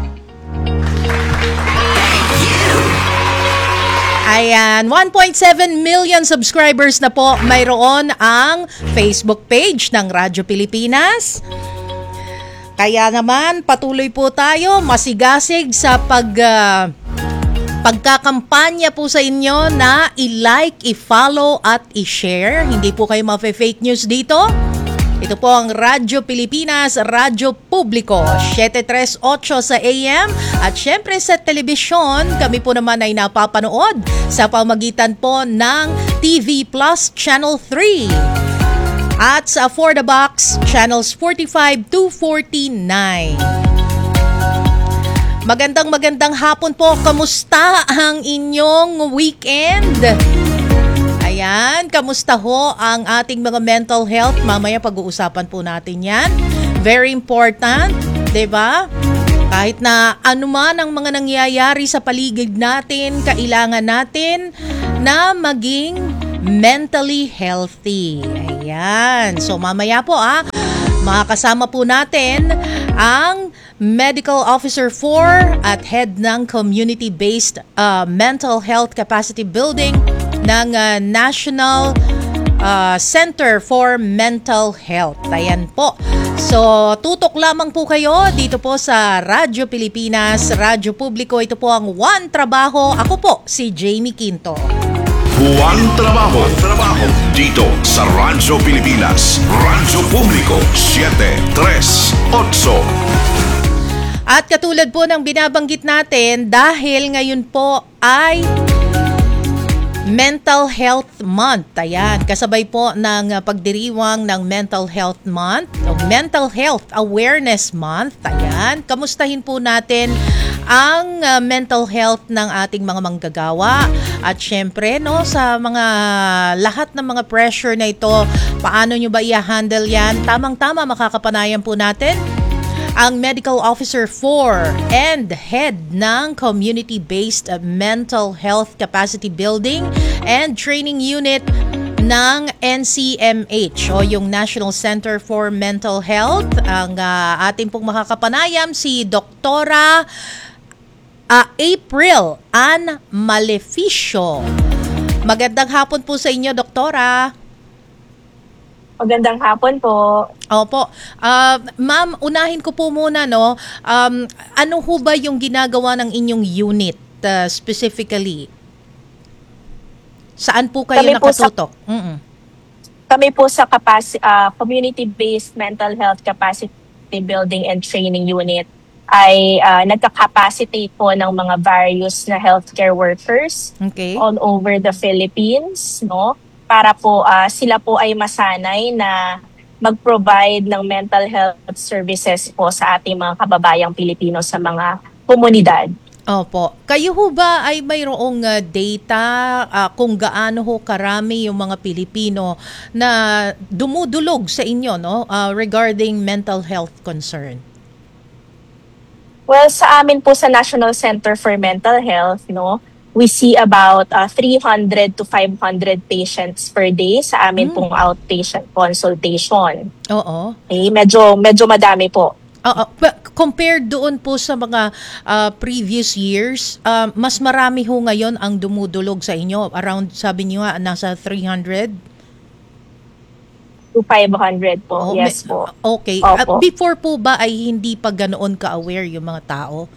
Ayan, one point seven million subscribers na po mayroon ang Facebook page ng Radyo Pilipinas. Kaya naman patuloy po tayo masigasig sa pag uh, pagkakampanya po sa inyo na i-like, i-follow at i-share. Hindi po kayo ma-fake news dito. Ito po ang Radyo Pilipinas, Radyo Publiko, seven thirty-eight sa A M. At syempre sa telebisyon, kami po naman ay napapanood sa pamagitan po ng T V Plus Channel three. At sa For the Box, Channels forty-five to forty-nine. Magandang magandang hapon po. Kamusta ang inyong weekend? Ayan, kamusta ho ang ating mga mental health? Mamaya pag-uusapan po natin yan. Very important, diba? Kahit na anuman ang mga nangyayari sa paligid natin, kailangan natin na maging mentally healthy. Ayan. So mamaya po ah, makakasama po natin ang Medical Officer four at Head ng Community-Based uh, Mental Health Capacity Building ng uh, National uh, Center for Mental Health. Ayan po. So, tutok lamang po kayo dito po sa Radyo Pilipinas, Radyo Publiko. Ito po ang One Trabaho. Ako po, si Jamie Quinto. One Trabaho. Trabaho. Dito sa Radyo Pilipinas, Radyo Publiko, seven thirty-eight. At katulad po ng binabanggit natin, dahil ngayon po ay Mental Health Month. Ayan, kasabay po ng pagdiriwang ng Mental Health Month, o Mental Health Awareness Month. Ayan, kamustahin po natin ang uh, mental health ng ating mga manggagawa. At syempre, no, sa mga lahat ng mga pressure na ito, paano nyo ba i-handle yan? Tamang-tama, makakapanayan po natin ang Medical Officer four and Head ng Community-Based Mental Health Capacity Building and Training Unit ng N C M H o yung National Center for Mental Health. Ang uh, ating pong makakapanayam si Doktora uh, April Ann Maleficio. Magandang hapon po sa inyo, Doktora. Magandang hapon po. Opo. Uh, ma'am, unahin ko po muna, no? Um, ano ho ba yung ginagawa ng inyong unit uh, specifically? Saan po kayo Kami nakatutok? Po sa, kami po sa capacity, uh, Community-Based Mental Health Capacity Building and Training Unit ay uh, nagka-capacitate po ng mga various na healthcare workers okay. all over the Philippines, no? Para po uh, sila po ay masanay na mag-provide ng mental health services po sa ating mga kababayang Pilipino sa mga komunidad. Opo. Kayo ho ba ay mayroong uh, data uh, kung gaano ho karami yung mga Pilipino na dumudulog sa inyo, no, uh, regarding mental health concern? Well, sa amin po sa National Center for Mental Health, no, we see about uh, three hundred to five hundred patients per day sa amin mm. pong outpatient consultation. Oo. Okay, medyo medyo madami po. Oo. Compared doon po sa mga uh, previous years, uh, mas marami ho ngayon ang dumudulog sa inyo. Around, sabi niyo nga, nasa three hundred? To five hundred po, oh, yes may, po. Okay. Uh, before po ba ay hindi pa ganoon ka-aware yung mga tao?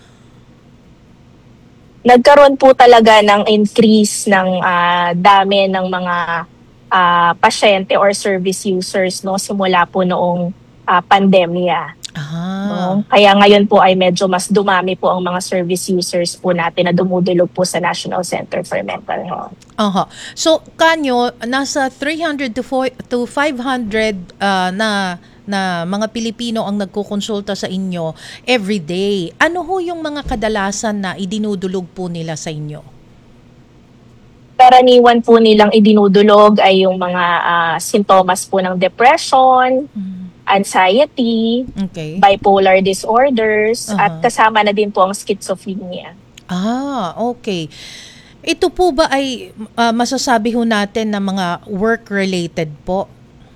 Nagkaroon po talaga ng increase ng uh, dami ng mga uh, pasyente or service users, no, simula po noong uh, pandemya. Ah. No? Kaya ngayon po ay medyo mas dumami po ang mga service users po natin na dumudulog po sa National Center for Mental Health. Aha. So kanyo nasa three hundred to five hundred uh, na na mga Pilipino ang nagkukonsulta sa inyo every day. Ano ho yung mga kadalasan na idinudulog po nila sa inyo? Karaniwan po nilang idinudulog ay yung mga uh, sintomas po ng depression, mm. anxiety, okay. bipolar disorders, uh-huh. at kasama na din po ang schizophrenia. Ah, okay. Ito po ba ay uh, masasabi ho natin na mga work-related po?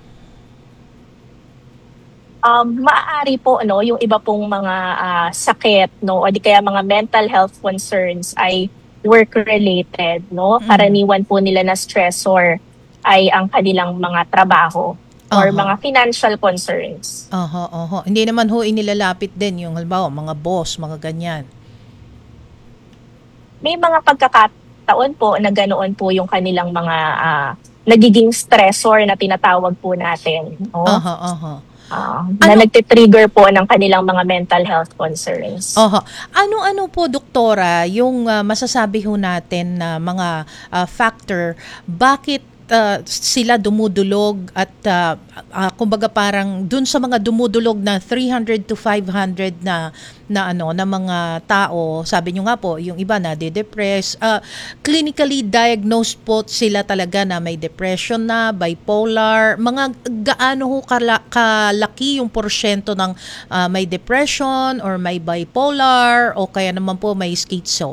Um, maaari po, no, yung iba pong mga uh, sakit, no, o di kaya mga mental health concerns ay work-related, no? Mm-hmm. Karaniwan po nila na stressor ay ang kanilang mga trabaho or uh-huh. mga financial concerns. Aha, uh-huh, uh-huh. Hindi naman ho inilalapit din yung halimbawa mga boss, mga ganyan. May mga pagkakataon po na ganoon po yung kanilang mga uh, nagiging stressor na tinatawag po natin. No? Aha, aha. Uh, na nagtitrigger po ng kanilang mga mental health concerns. Oho. Ano-ano po, Doktora, yung uh, masasabi ho natin na mga uh, factor, bakit uh, sila dumudulog at uh, uh, kumbaga parang dun sa mga dumudulog na three hundred to five hundred na na ano na mga tao, sabi nyo nga po, yung iba na de-depress, uh, clinically diagnosed po sila talaga na may depression na, bipolar, mga gaano ho kala, kalaki yung porsyento ng uh, may depression or may bipolar o kaya naman po may schizo?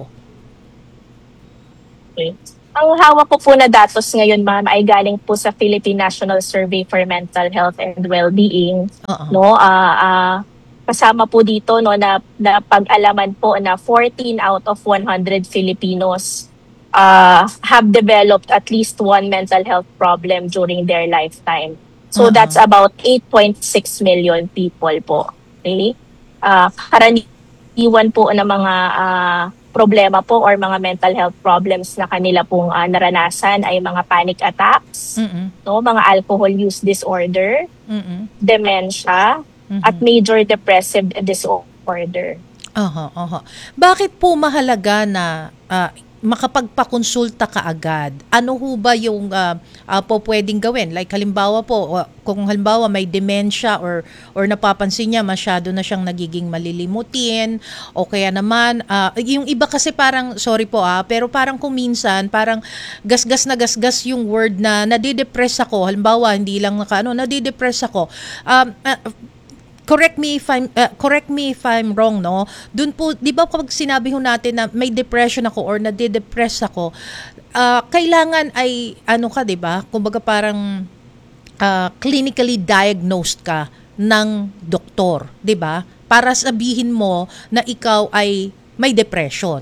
Okay. Ang hawak ko po na datos ngayon, ma'am, ay galing po sa Philippine National Survey for Mental Health and Well-being. Uh-uh. No, ah uh, uh, kasama po dito no na, na pag-alaman po na fourteen out of one hundred Filipinos uh, have developed at least one mental health problem during their lifetime. So Uh-huh. that's about eight point six million people po. Okay? Uh, karaniwan po ng mga uh, problema po or mga mental health problems na kanila pong uh, naranasan ay mga panic attacks, Mm-mm. no, mga alcohol use disorder, Mm-mm. dementia, at major depressive disorder. Aha, aha. Bakit po mahalaga na ah, makapagpakonsulta ka agad? Ano ho ba yung ah, ah, po pwedeng gawin? Like halimbawa po, ah, kung halimbawa may dementia or or napapansin niya masyado na siyang nagiging malilimutin o kaya naman ah, yung iba kasi parang sorry po ah, pero parang kung minsan parang gasgas na gasgas yung word na nadidepress ako. Halimbawa hindi lang naka ano, nadidepress ako. Um, ah, correct me if I'm uh, correct me if I'm wrong, no. Doon po 'di ba kapag sinabi ho natin na may depression ako or nade-depress ako, uh, kailangan ay ano ka 'di ba? Kumbaga parang uh, clinically diagnosed ka ng doktor, 'di ba? Para sabihin mo na ikaw ay may depression.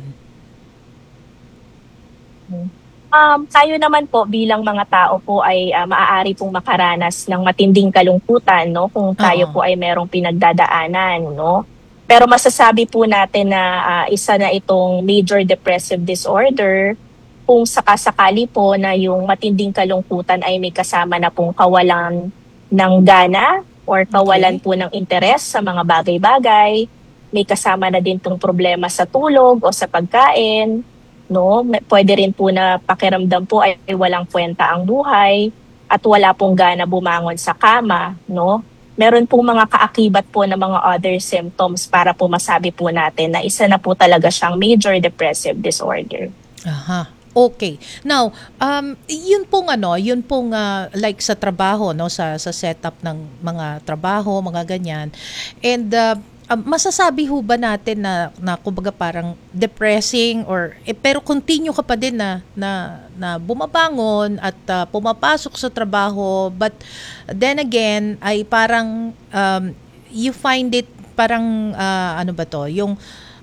Um, tayo naman po bilang mga tao po ay uh, maaari pong makaranas ng matinding kalungkutan, no, kung tayo Oo. po ay merong pinagdadaanan, no. Pero masasabi po natin na uh, isa na itong major depressive disorder kung sakasakali po na yung matinding kalungkutan ay may kasama na pong kawalan ng gana or kawalan po ng interes sa mga bagay-bagay, may kasama na din tong problema sa tulog o sa pagkain, no, pwede rin po na pakiramdam po ay walang kwenta ang buhay at wala pong gana bumangon sa kama, no. Meron pong mga kaakibat po ng mga other symptoms para po masabi po natin na isa na po talaga siyang major depressive disorder. Aha. Okay. Now, um yun pong ano, yun pong uh, like sa trabaho, no, sa sa setup ng mga trabaho, mga ganyan. And uh, Um, masasabi ho ba natin na, na kumbaga parang depressing or eh, pero continue ka pa din na na, na bumabangon at uh, pumapasok sa trabaho, but then again ay parang um, you find it parang uh, ano ba to yung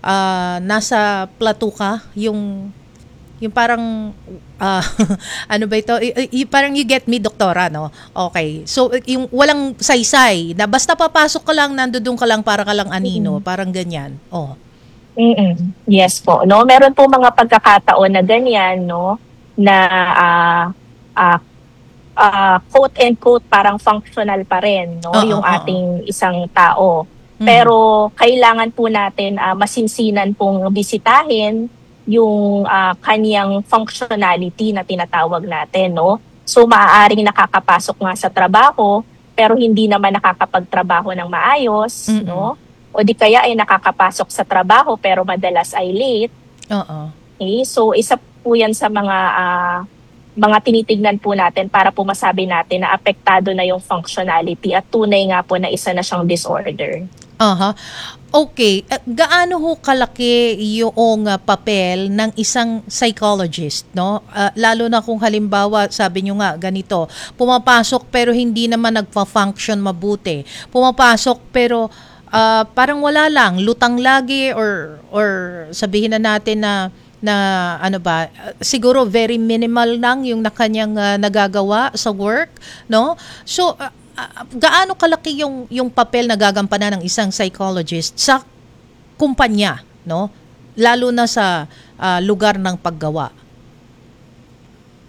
uh, nasa plateau ka, yung yung parang uh, ano ba ito? Y- y- parang you get me, doktora, no? Okay. So yung walang saysay na basta papasok ka lang, nandoon ka lang para ka lang anino, Mm. parang ganyan. Oh. Mm-mm. Yes po, no. Meron po mga pagkakataon na ganyan, no, na uh, uh, uh, quote and quote parang functional pa rin, no, Oo, yung oo. ating isang tao. Mm. Pero kailangan po natin uh, masinsinan pong bisitahin yung uh, kaniyang functionality na tinatawag natin, no. So maaaring nakakapasok nga sa trabaho pero hindi naman nakakapagtrabaho ng maayos, Mm-mm. no. O di kaya ay nakakapasok sa trabaho pero madalas ay late. Oo. Okay? So isa po yan sa mga ah, mga tinitignan po natin para po masabi natin na apektado na yung functionality at tunay nga po na isa na siyang disorder. Aha. Okay, uh, gaano ho kalaki yung uh, papel ng isang psychologist, no? Uh, lalo na kung halimbawa, sabi nyo nga, ganito, pumapasok pero hindi naman nagpa-function mabuti. Pumapasok pero uh, parang wala lang, lutang lagi or or sabihin na natin na na ano ba, uh, siguro very minimal lang yung na kanyang uh, nagagawa sa work, no? So, uh, Uh, gaano kalaki yung yung papel na gagampanan ng isang psychologist sa kumpanya, no? Lalo na sa uh, lugar ng paggawa.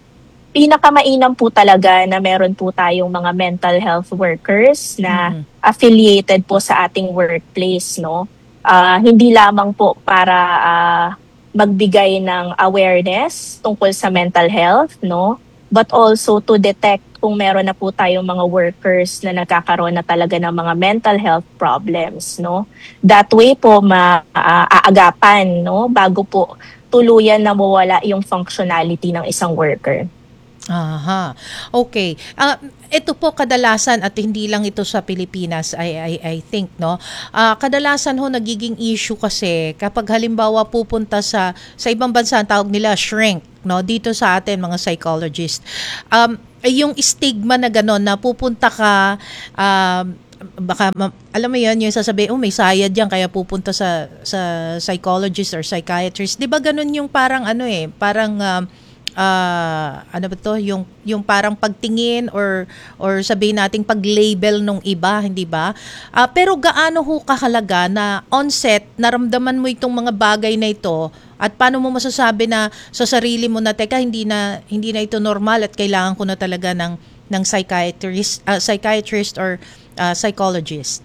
pinakamainam po talaga na meron po tayong mga mental health workers na mm-hmm. affiliated po sa ating workplace, no? Uh, hindi lamang po para uh, magbigay ng awareness tungkol sa mental health, no? But also to detect kung meron na po tayong mga workers na nagkakaroon na talaga ng mga mental health problems, no? That way po maaagapan, no? Bago po tuluyan na mawala yung functionality ng isang worker. Aha. Okay. Uh, ito po kadalasan at hindi lang ito sa Pilipinas, I I I think, no. Uh, kadalasan ho nagiging issue kasi kapag halimbawa pupunta sa sa ibang bansa, ang tawag nila shrink, no. Dito sa atin mga psychologist. Um yung stigma na gano'n na pupunta ka um baka alam mo yan, yung sasabihin, oh may sayad yan kaya pupunta sa sa psychologist or psychiatrist. 'Di ba gano'n yung parang ano eh, parang um, Uh, ano ba to, yung yung parang pagtingin or or sabihin nating pag-label nung iba, hindi ba? Uh, pero gaano ho kahalaga na on set naramdaman mo itong mga bagay na ito at paano mo masasabi na sa sarili mo na teka hindi na hindi na ito normal at kailangan ko na talaga ng ng psychiatrist uh, psychiatrist or uh, psychologist?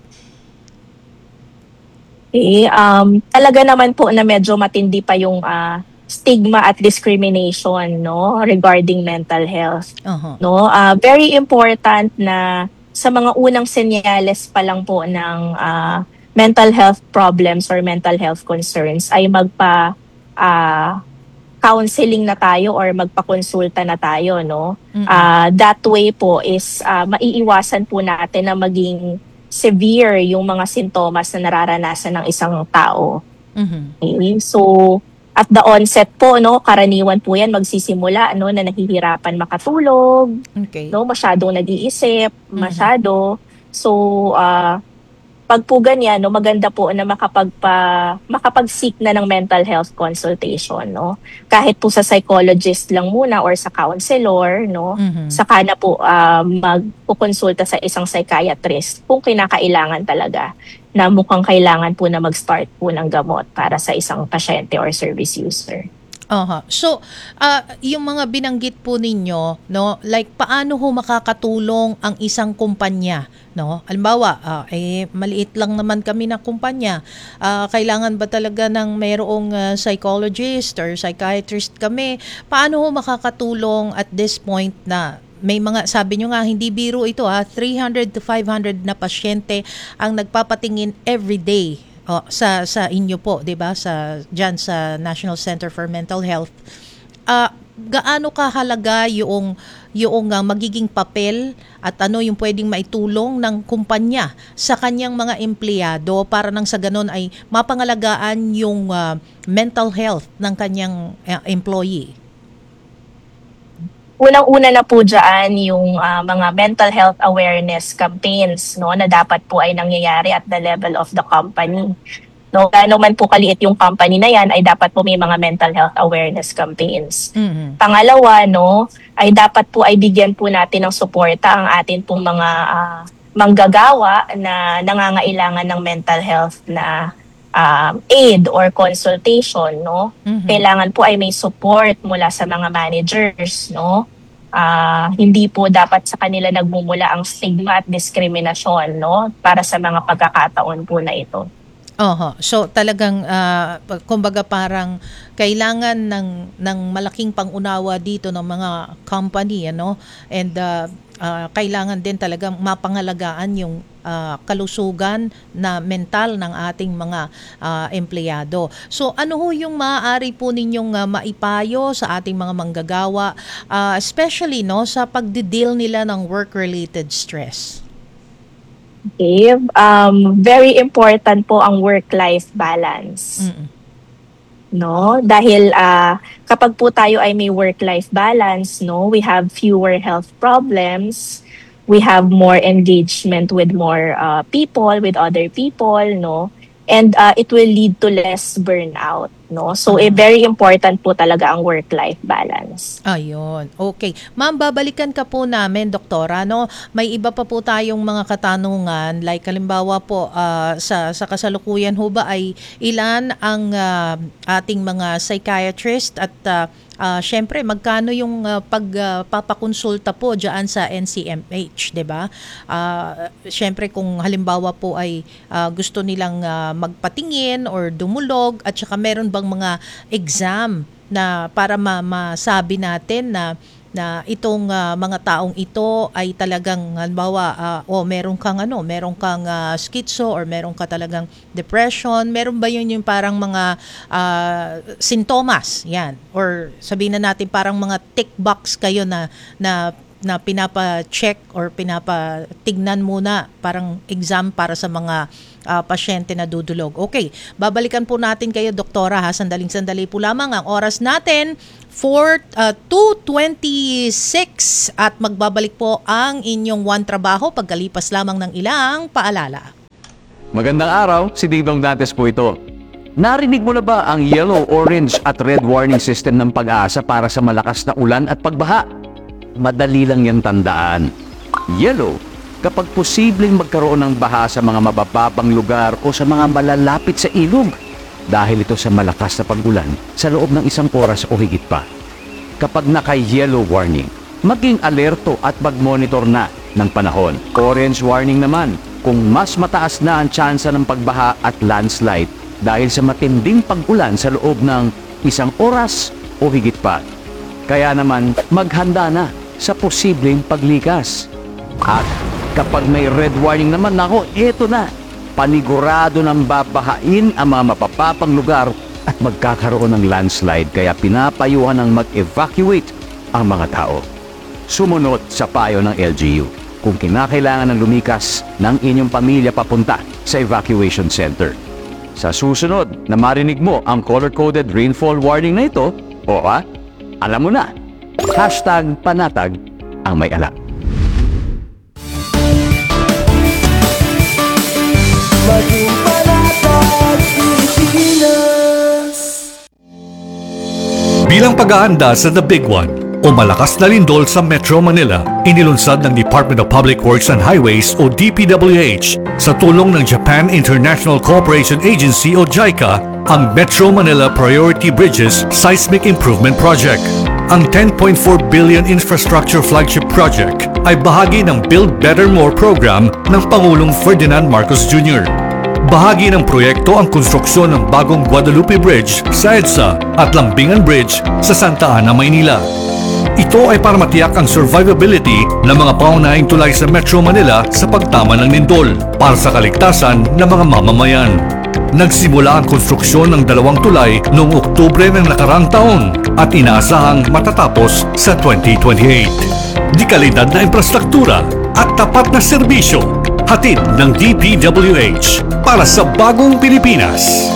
Eh, um, talaga naman po na medyo matindi pa yung uh, stigma at discrimination, no, regarding mental health. Uh-huh. No, uh, very important na sa mga unang senyales pa lang po ng uh, mental health problems or mental health concerns ay magpa uh, counseling na tayo or magpa-konsulta na tayo, no. Mm-hmm. Uh, that way po is uh, maiiwasan po natin na maging severe yung mga sintomas na nararanasan ng isang tao. Mm-hmm. Okay? So at the onset po, no, karaniwan po yan magsisimula, no, na nahihirapan makatulog, okay. no, masyadong nag-iisip, masyado. Mm-hmm. So, uh, pag po ganyan, no, maganda po na makapagpa, makapag-seek na ng mental health consultation, no. Kahit po sa psychologist lang muna or sa counselor, no, mm-hmm. saka na po uh, magpukonsulta sa isang psychiatrist kung kinakailangan talaga na mukhang kailangan po na mag-start po ng gamot para sa isang pasyente or service user. Aha. So, uh, yung mga binanggit po ninyo, no, like paano ho makakatulong ang isang kumpanya, no? Halimbawa, uh, eh maliit lang naman kami na kumpanya. Uh, kailangan ba talaga ng mayroong uh, psychologist or psychiatrist kami? Paano ho makakatulong at this point na may mga, sabi nyo nga, hindi biro ito ha, three hundred to five hundred na pasyente ang nagpapatingin every day. Oh, sa sa inyo po, 'di ba? Sa diyan sa National Center for Mental Health. Uh, gaano kahalaga yung yung uh, magiging papel at ano yung pwedeng maitulong ng kumpanya sa kanyang mga empleyado para nang sa ganon ay mapangalagaan yung uh, mental health ng kanyang uh, employee? Unang-una na po dyan yung uh, mga mental health awareness campaigns, no, na dapat po ay nangyayari at the level of the company. No, gaano man po kaliit yung company na yan, ay dapat po may mga mental health awareness campaigns. Mm-hmm. Pangalawa, no, ay dapat po ay bigyan po natin ng suporta ang atin pong mga uh, manggagawa na nangangailangan ng mental health na um, aid or consultation, no. Mm-hmm. Kailangan po ay may support mula sa mga managers, no. Uh, hindi po dapat sa kanila nagmumula ang stigma at diskriminasyon, no, para sa mga pagkakataon po na ito. Oho. So talagang uh, kumbaga parang kailangan ng ng malaking pangunawa dito ng mga company, ano, and uh, uh, kailangan din talagang mapangalagaan yung uh, kalusugan na mental ng ating mga uh, empleyado. So ano ho yung maaari po ninyong uh, maipayo sa ating mga manggagawa, uh, especially no sa pagdi-deal nila ng work-related stress? Okay. Um, very important po ang work-life balance. Mm-mm. No? Dahil uh, kapag po tayo ay may work-life balance, no, we have fewer health problems, we have more engagement with more uh, people, with other people, no? And uh, it will lead to less burnout, no? So, eh, very important po talaga ang work-life balance. Ayun. Okay. Ma'am, babalikan ka po namin, doktora, no? May iba pa po tayong mga katanungan, like halimbawa po uh, sa sa kasalukuyan ho ba ay ilan ang uh, ating mga psychiatrist at uh, uh, syempre magkano yung uh, pagpapakonsulta uh, po diyan sa N C M H, 'di ba? Uh, syempre kung halimbawa po ay uh, gusto nilang uh, magpatingin or dumulog, at saka meron bang mga exam na para ma- masabi natin na na itong uh, mga taong ito ay talagang halimbawa uh, o oh, meron kang ano, meron kang uh, schizo or meron ka talagang depression, meron ba yun yung parang mga uh, sintomas, yan, or sabihin na natin parang mga tick box kayo na na na pinapa-check or pinapatignan muna, parang exam para sa mga uh, pasyente na dudulog. Okay, babalikan po natin kayo, Doktora, ha, sandaling-sandali po lamang. Ang oras natin for uh, two twenty-six at magbabalik po ang inyong One Trabaho pagkalipas lamang ng ilang paalala. Magandang araw, si Dingdong Dantes po ito. Narinig mo na ba ang yellow, orange at red warning system ng Pag-asa para sa malakas na ulan at pagbaha? Madali lang yan tandaan. Yellow, kapag posibleng magkaroon ng baha sa mga mabababang lugar o sa mga malalapit sa ilog dahil ito sa malakas na pag-ulan sa loob ng isang oras o higit pa. Kapag naka-yellow warning, maging alerto at mag-monitor na ng panahon. Orange warning naman, kung mas mataas na ang tsansa ng pagbaha at landslide dahil sa matinding pag-ulan sa loob ng isang oras o higit pa. Kaya naman, maghanda na sa posibleng paglikas. At kapag may red warning naman, nako, eto na. Panigurado ng babahain ang mga mapapapang lugar at magkakaroon ng landslide, kaya pinapayuhan ng mag-evacuate ang mga tao. Sumunod sa payo ng L G U kung kinakailangan ng lumikas ng inyong pamilya papunta sa evacuation center. Sa susunod na marinig mo ang color-coded rainfall warning na ito, o ha, alam mo na, hashtag panatag ang may alam. Maging panatag Pilipinas. Bilang pag-aanda sa The Big One o malakas na lindol sa Metro Manila, inilunsad ng Department of Public Works and Highways o D P W H sa tulong ng Japan International Cooperation Agency o JICA ang Metro Manila Priority Bridges Seismic Improvement Project. Ang ten point four billion infrastructure flagship project ay bahagi ng Build Better More program ng Pangulong Ferdinand Marcos Junior Bahagi ng proyekto ang konstruksyon ng bagong Guadalupe Bridge sa EDSA at Lambingan Bridge sa Santa Ana, Maynila. Ito ay para matiyak ang survivability ng mga pangunahing tulay sa Metro Manila sa pagtama ng lindol para sa kaligtasan ng mga mamamayan. Nagsimula ang konstruksyon ng dalawang tulay noong Oktubre ng nakaraang taon at inaasahang matatapos sa twenty twenty-eight. Di kalidad na infrastruktura at tapat na serbisyo, hatid ng D P W H para sa bagong Pilipinas.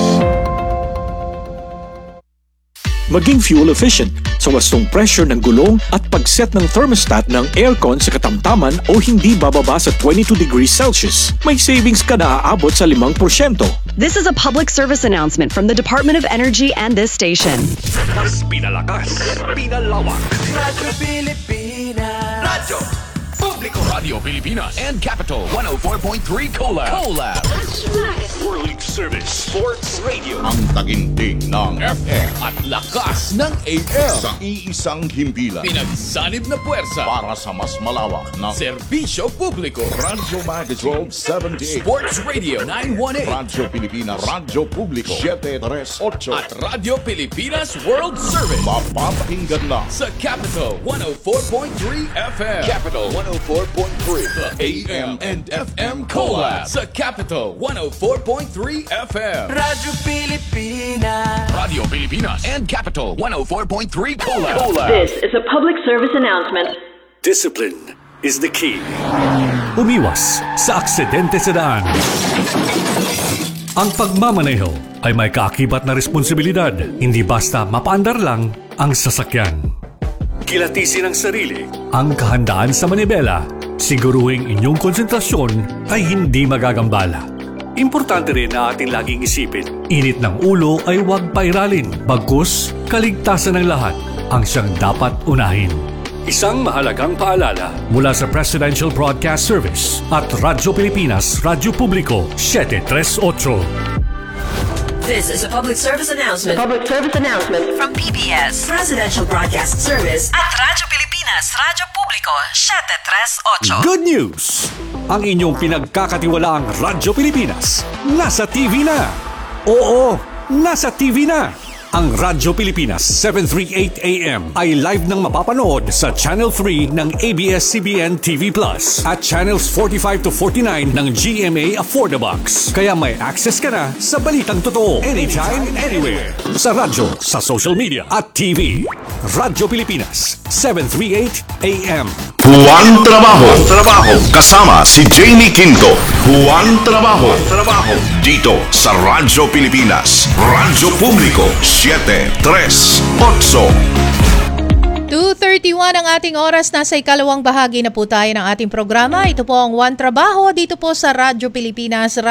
Maging fuel efficient sa wastong pressure ng gulong at pag-set ng thermostat ng aircon sa katamtaman o hindi bababa sa twenty-two degrees Celsius. May savings ka na aabot sa limang porsyento. This is a public service announcement from the Department of Energy and this station. Mas pinalakas, pinalawak. Radyo Pilipinas. Radyo Publiko. Radio Pilipinas and Capital one oh four point three Collab. Collab. World Service Sports Radio. Ang taginting ng F M at lakas ng A M. Sa iisang himpilan. Pinagsanib na puwersa Para sa mas malawak na serbisyo publiko. Radyo Magazine twelve seventy-eight. Sports Radio nine eighteen. Radyo Pilipinas. Radyo Publiko seven thirty-eight. At Radio Pilipinas World Service. Mapapakinggan na sa Capital one oh four point three F M. Capital one oh four point three. The A M and F M Collab sa Capital one oh four point three F M. Radyo Pilipinas. Radio Pilipinas and Capital one oh four point three Collab. This is a public service announcement. Discipline is the key. Umiwas sa aksidente sa daan. Ang pagmamaneho ay may kaakibat na responsibilidad. Hindi basta mapaandar lang ang sasakyan. Kilatisin ang sarili, ang kahandaan sa manibela. Siguruhing inyong konsentrasyon ay hindi magagambala. Importante rin na ating laging isipin, init ng ulo ay huwag pairalin. Bagkus, kaligtasan ng lahat ang siyang dapat unahin. Isang mahalagang paalala mula sa Presidential Broadcast Service at Radyo Pilipinas, Radyo Publiko seven thirty-eight. This is a public service announcement. A public service announcement from P B S Presidential Broadcast Service at Radyo Pilipinas, Radyo Publiko, seven three eight. Good news! Ang inyong pinagkakatiwalaang Radyo Pilipinas nasa T V na. Oo, nasa T V na. Ang Radyo Pilipinas seven thirty-eight A M ay live nang mapapanood sa Channel three ng A B S C B N T V Plus at Channels forty-five to forty-nine ng G M A Affordabox. Kaya may access ka na sa balitang totoo anytime, anywhere. Sa radyo, sa social media at T V. Radyo Pilipinas seven thirty-eight A M. Juan Trabajo. Trabajo. Kasama si Jamie Quinto. Juan Trabajo. Trabajo. Dito sa Radyo Pilipinas. Radyo Publiko seven three eight. two thirty-one ang ating oras. Nasa ikalawang bahagi na po tayo ng ating programa. Ito po ang Juan Trabajo dito po sa Radyo Pilipinas.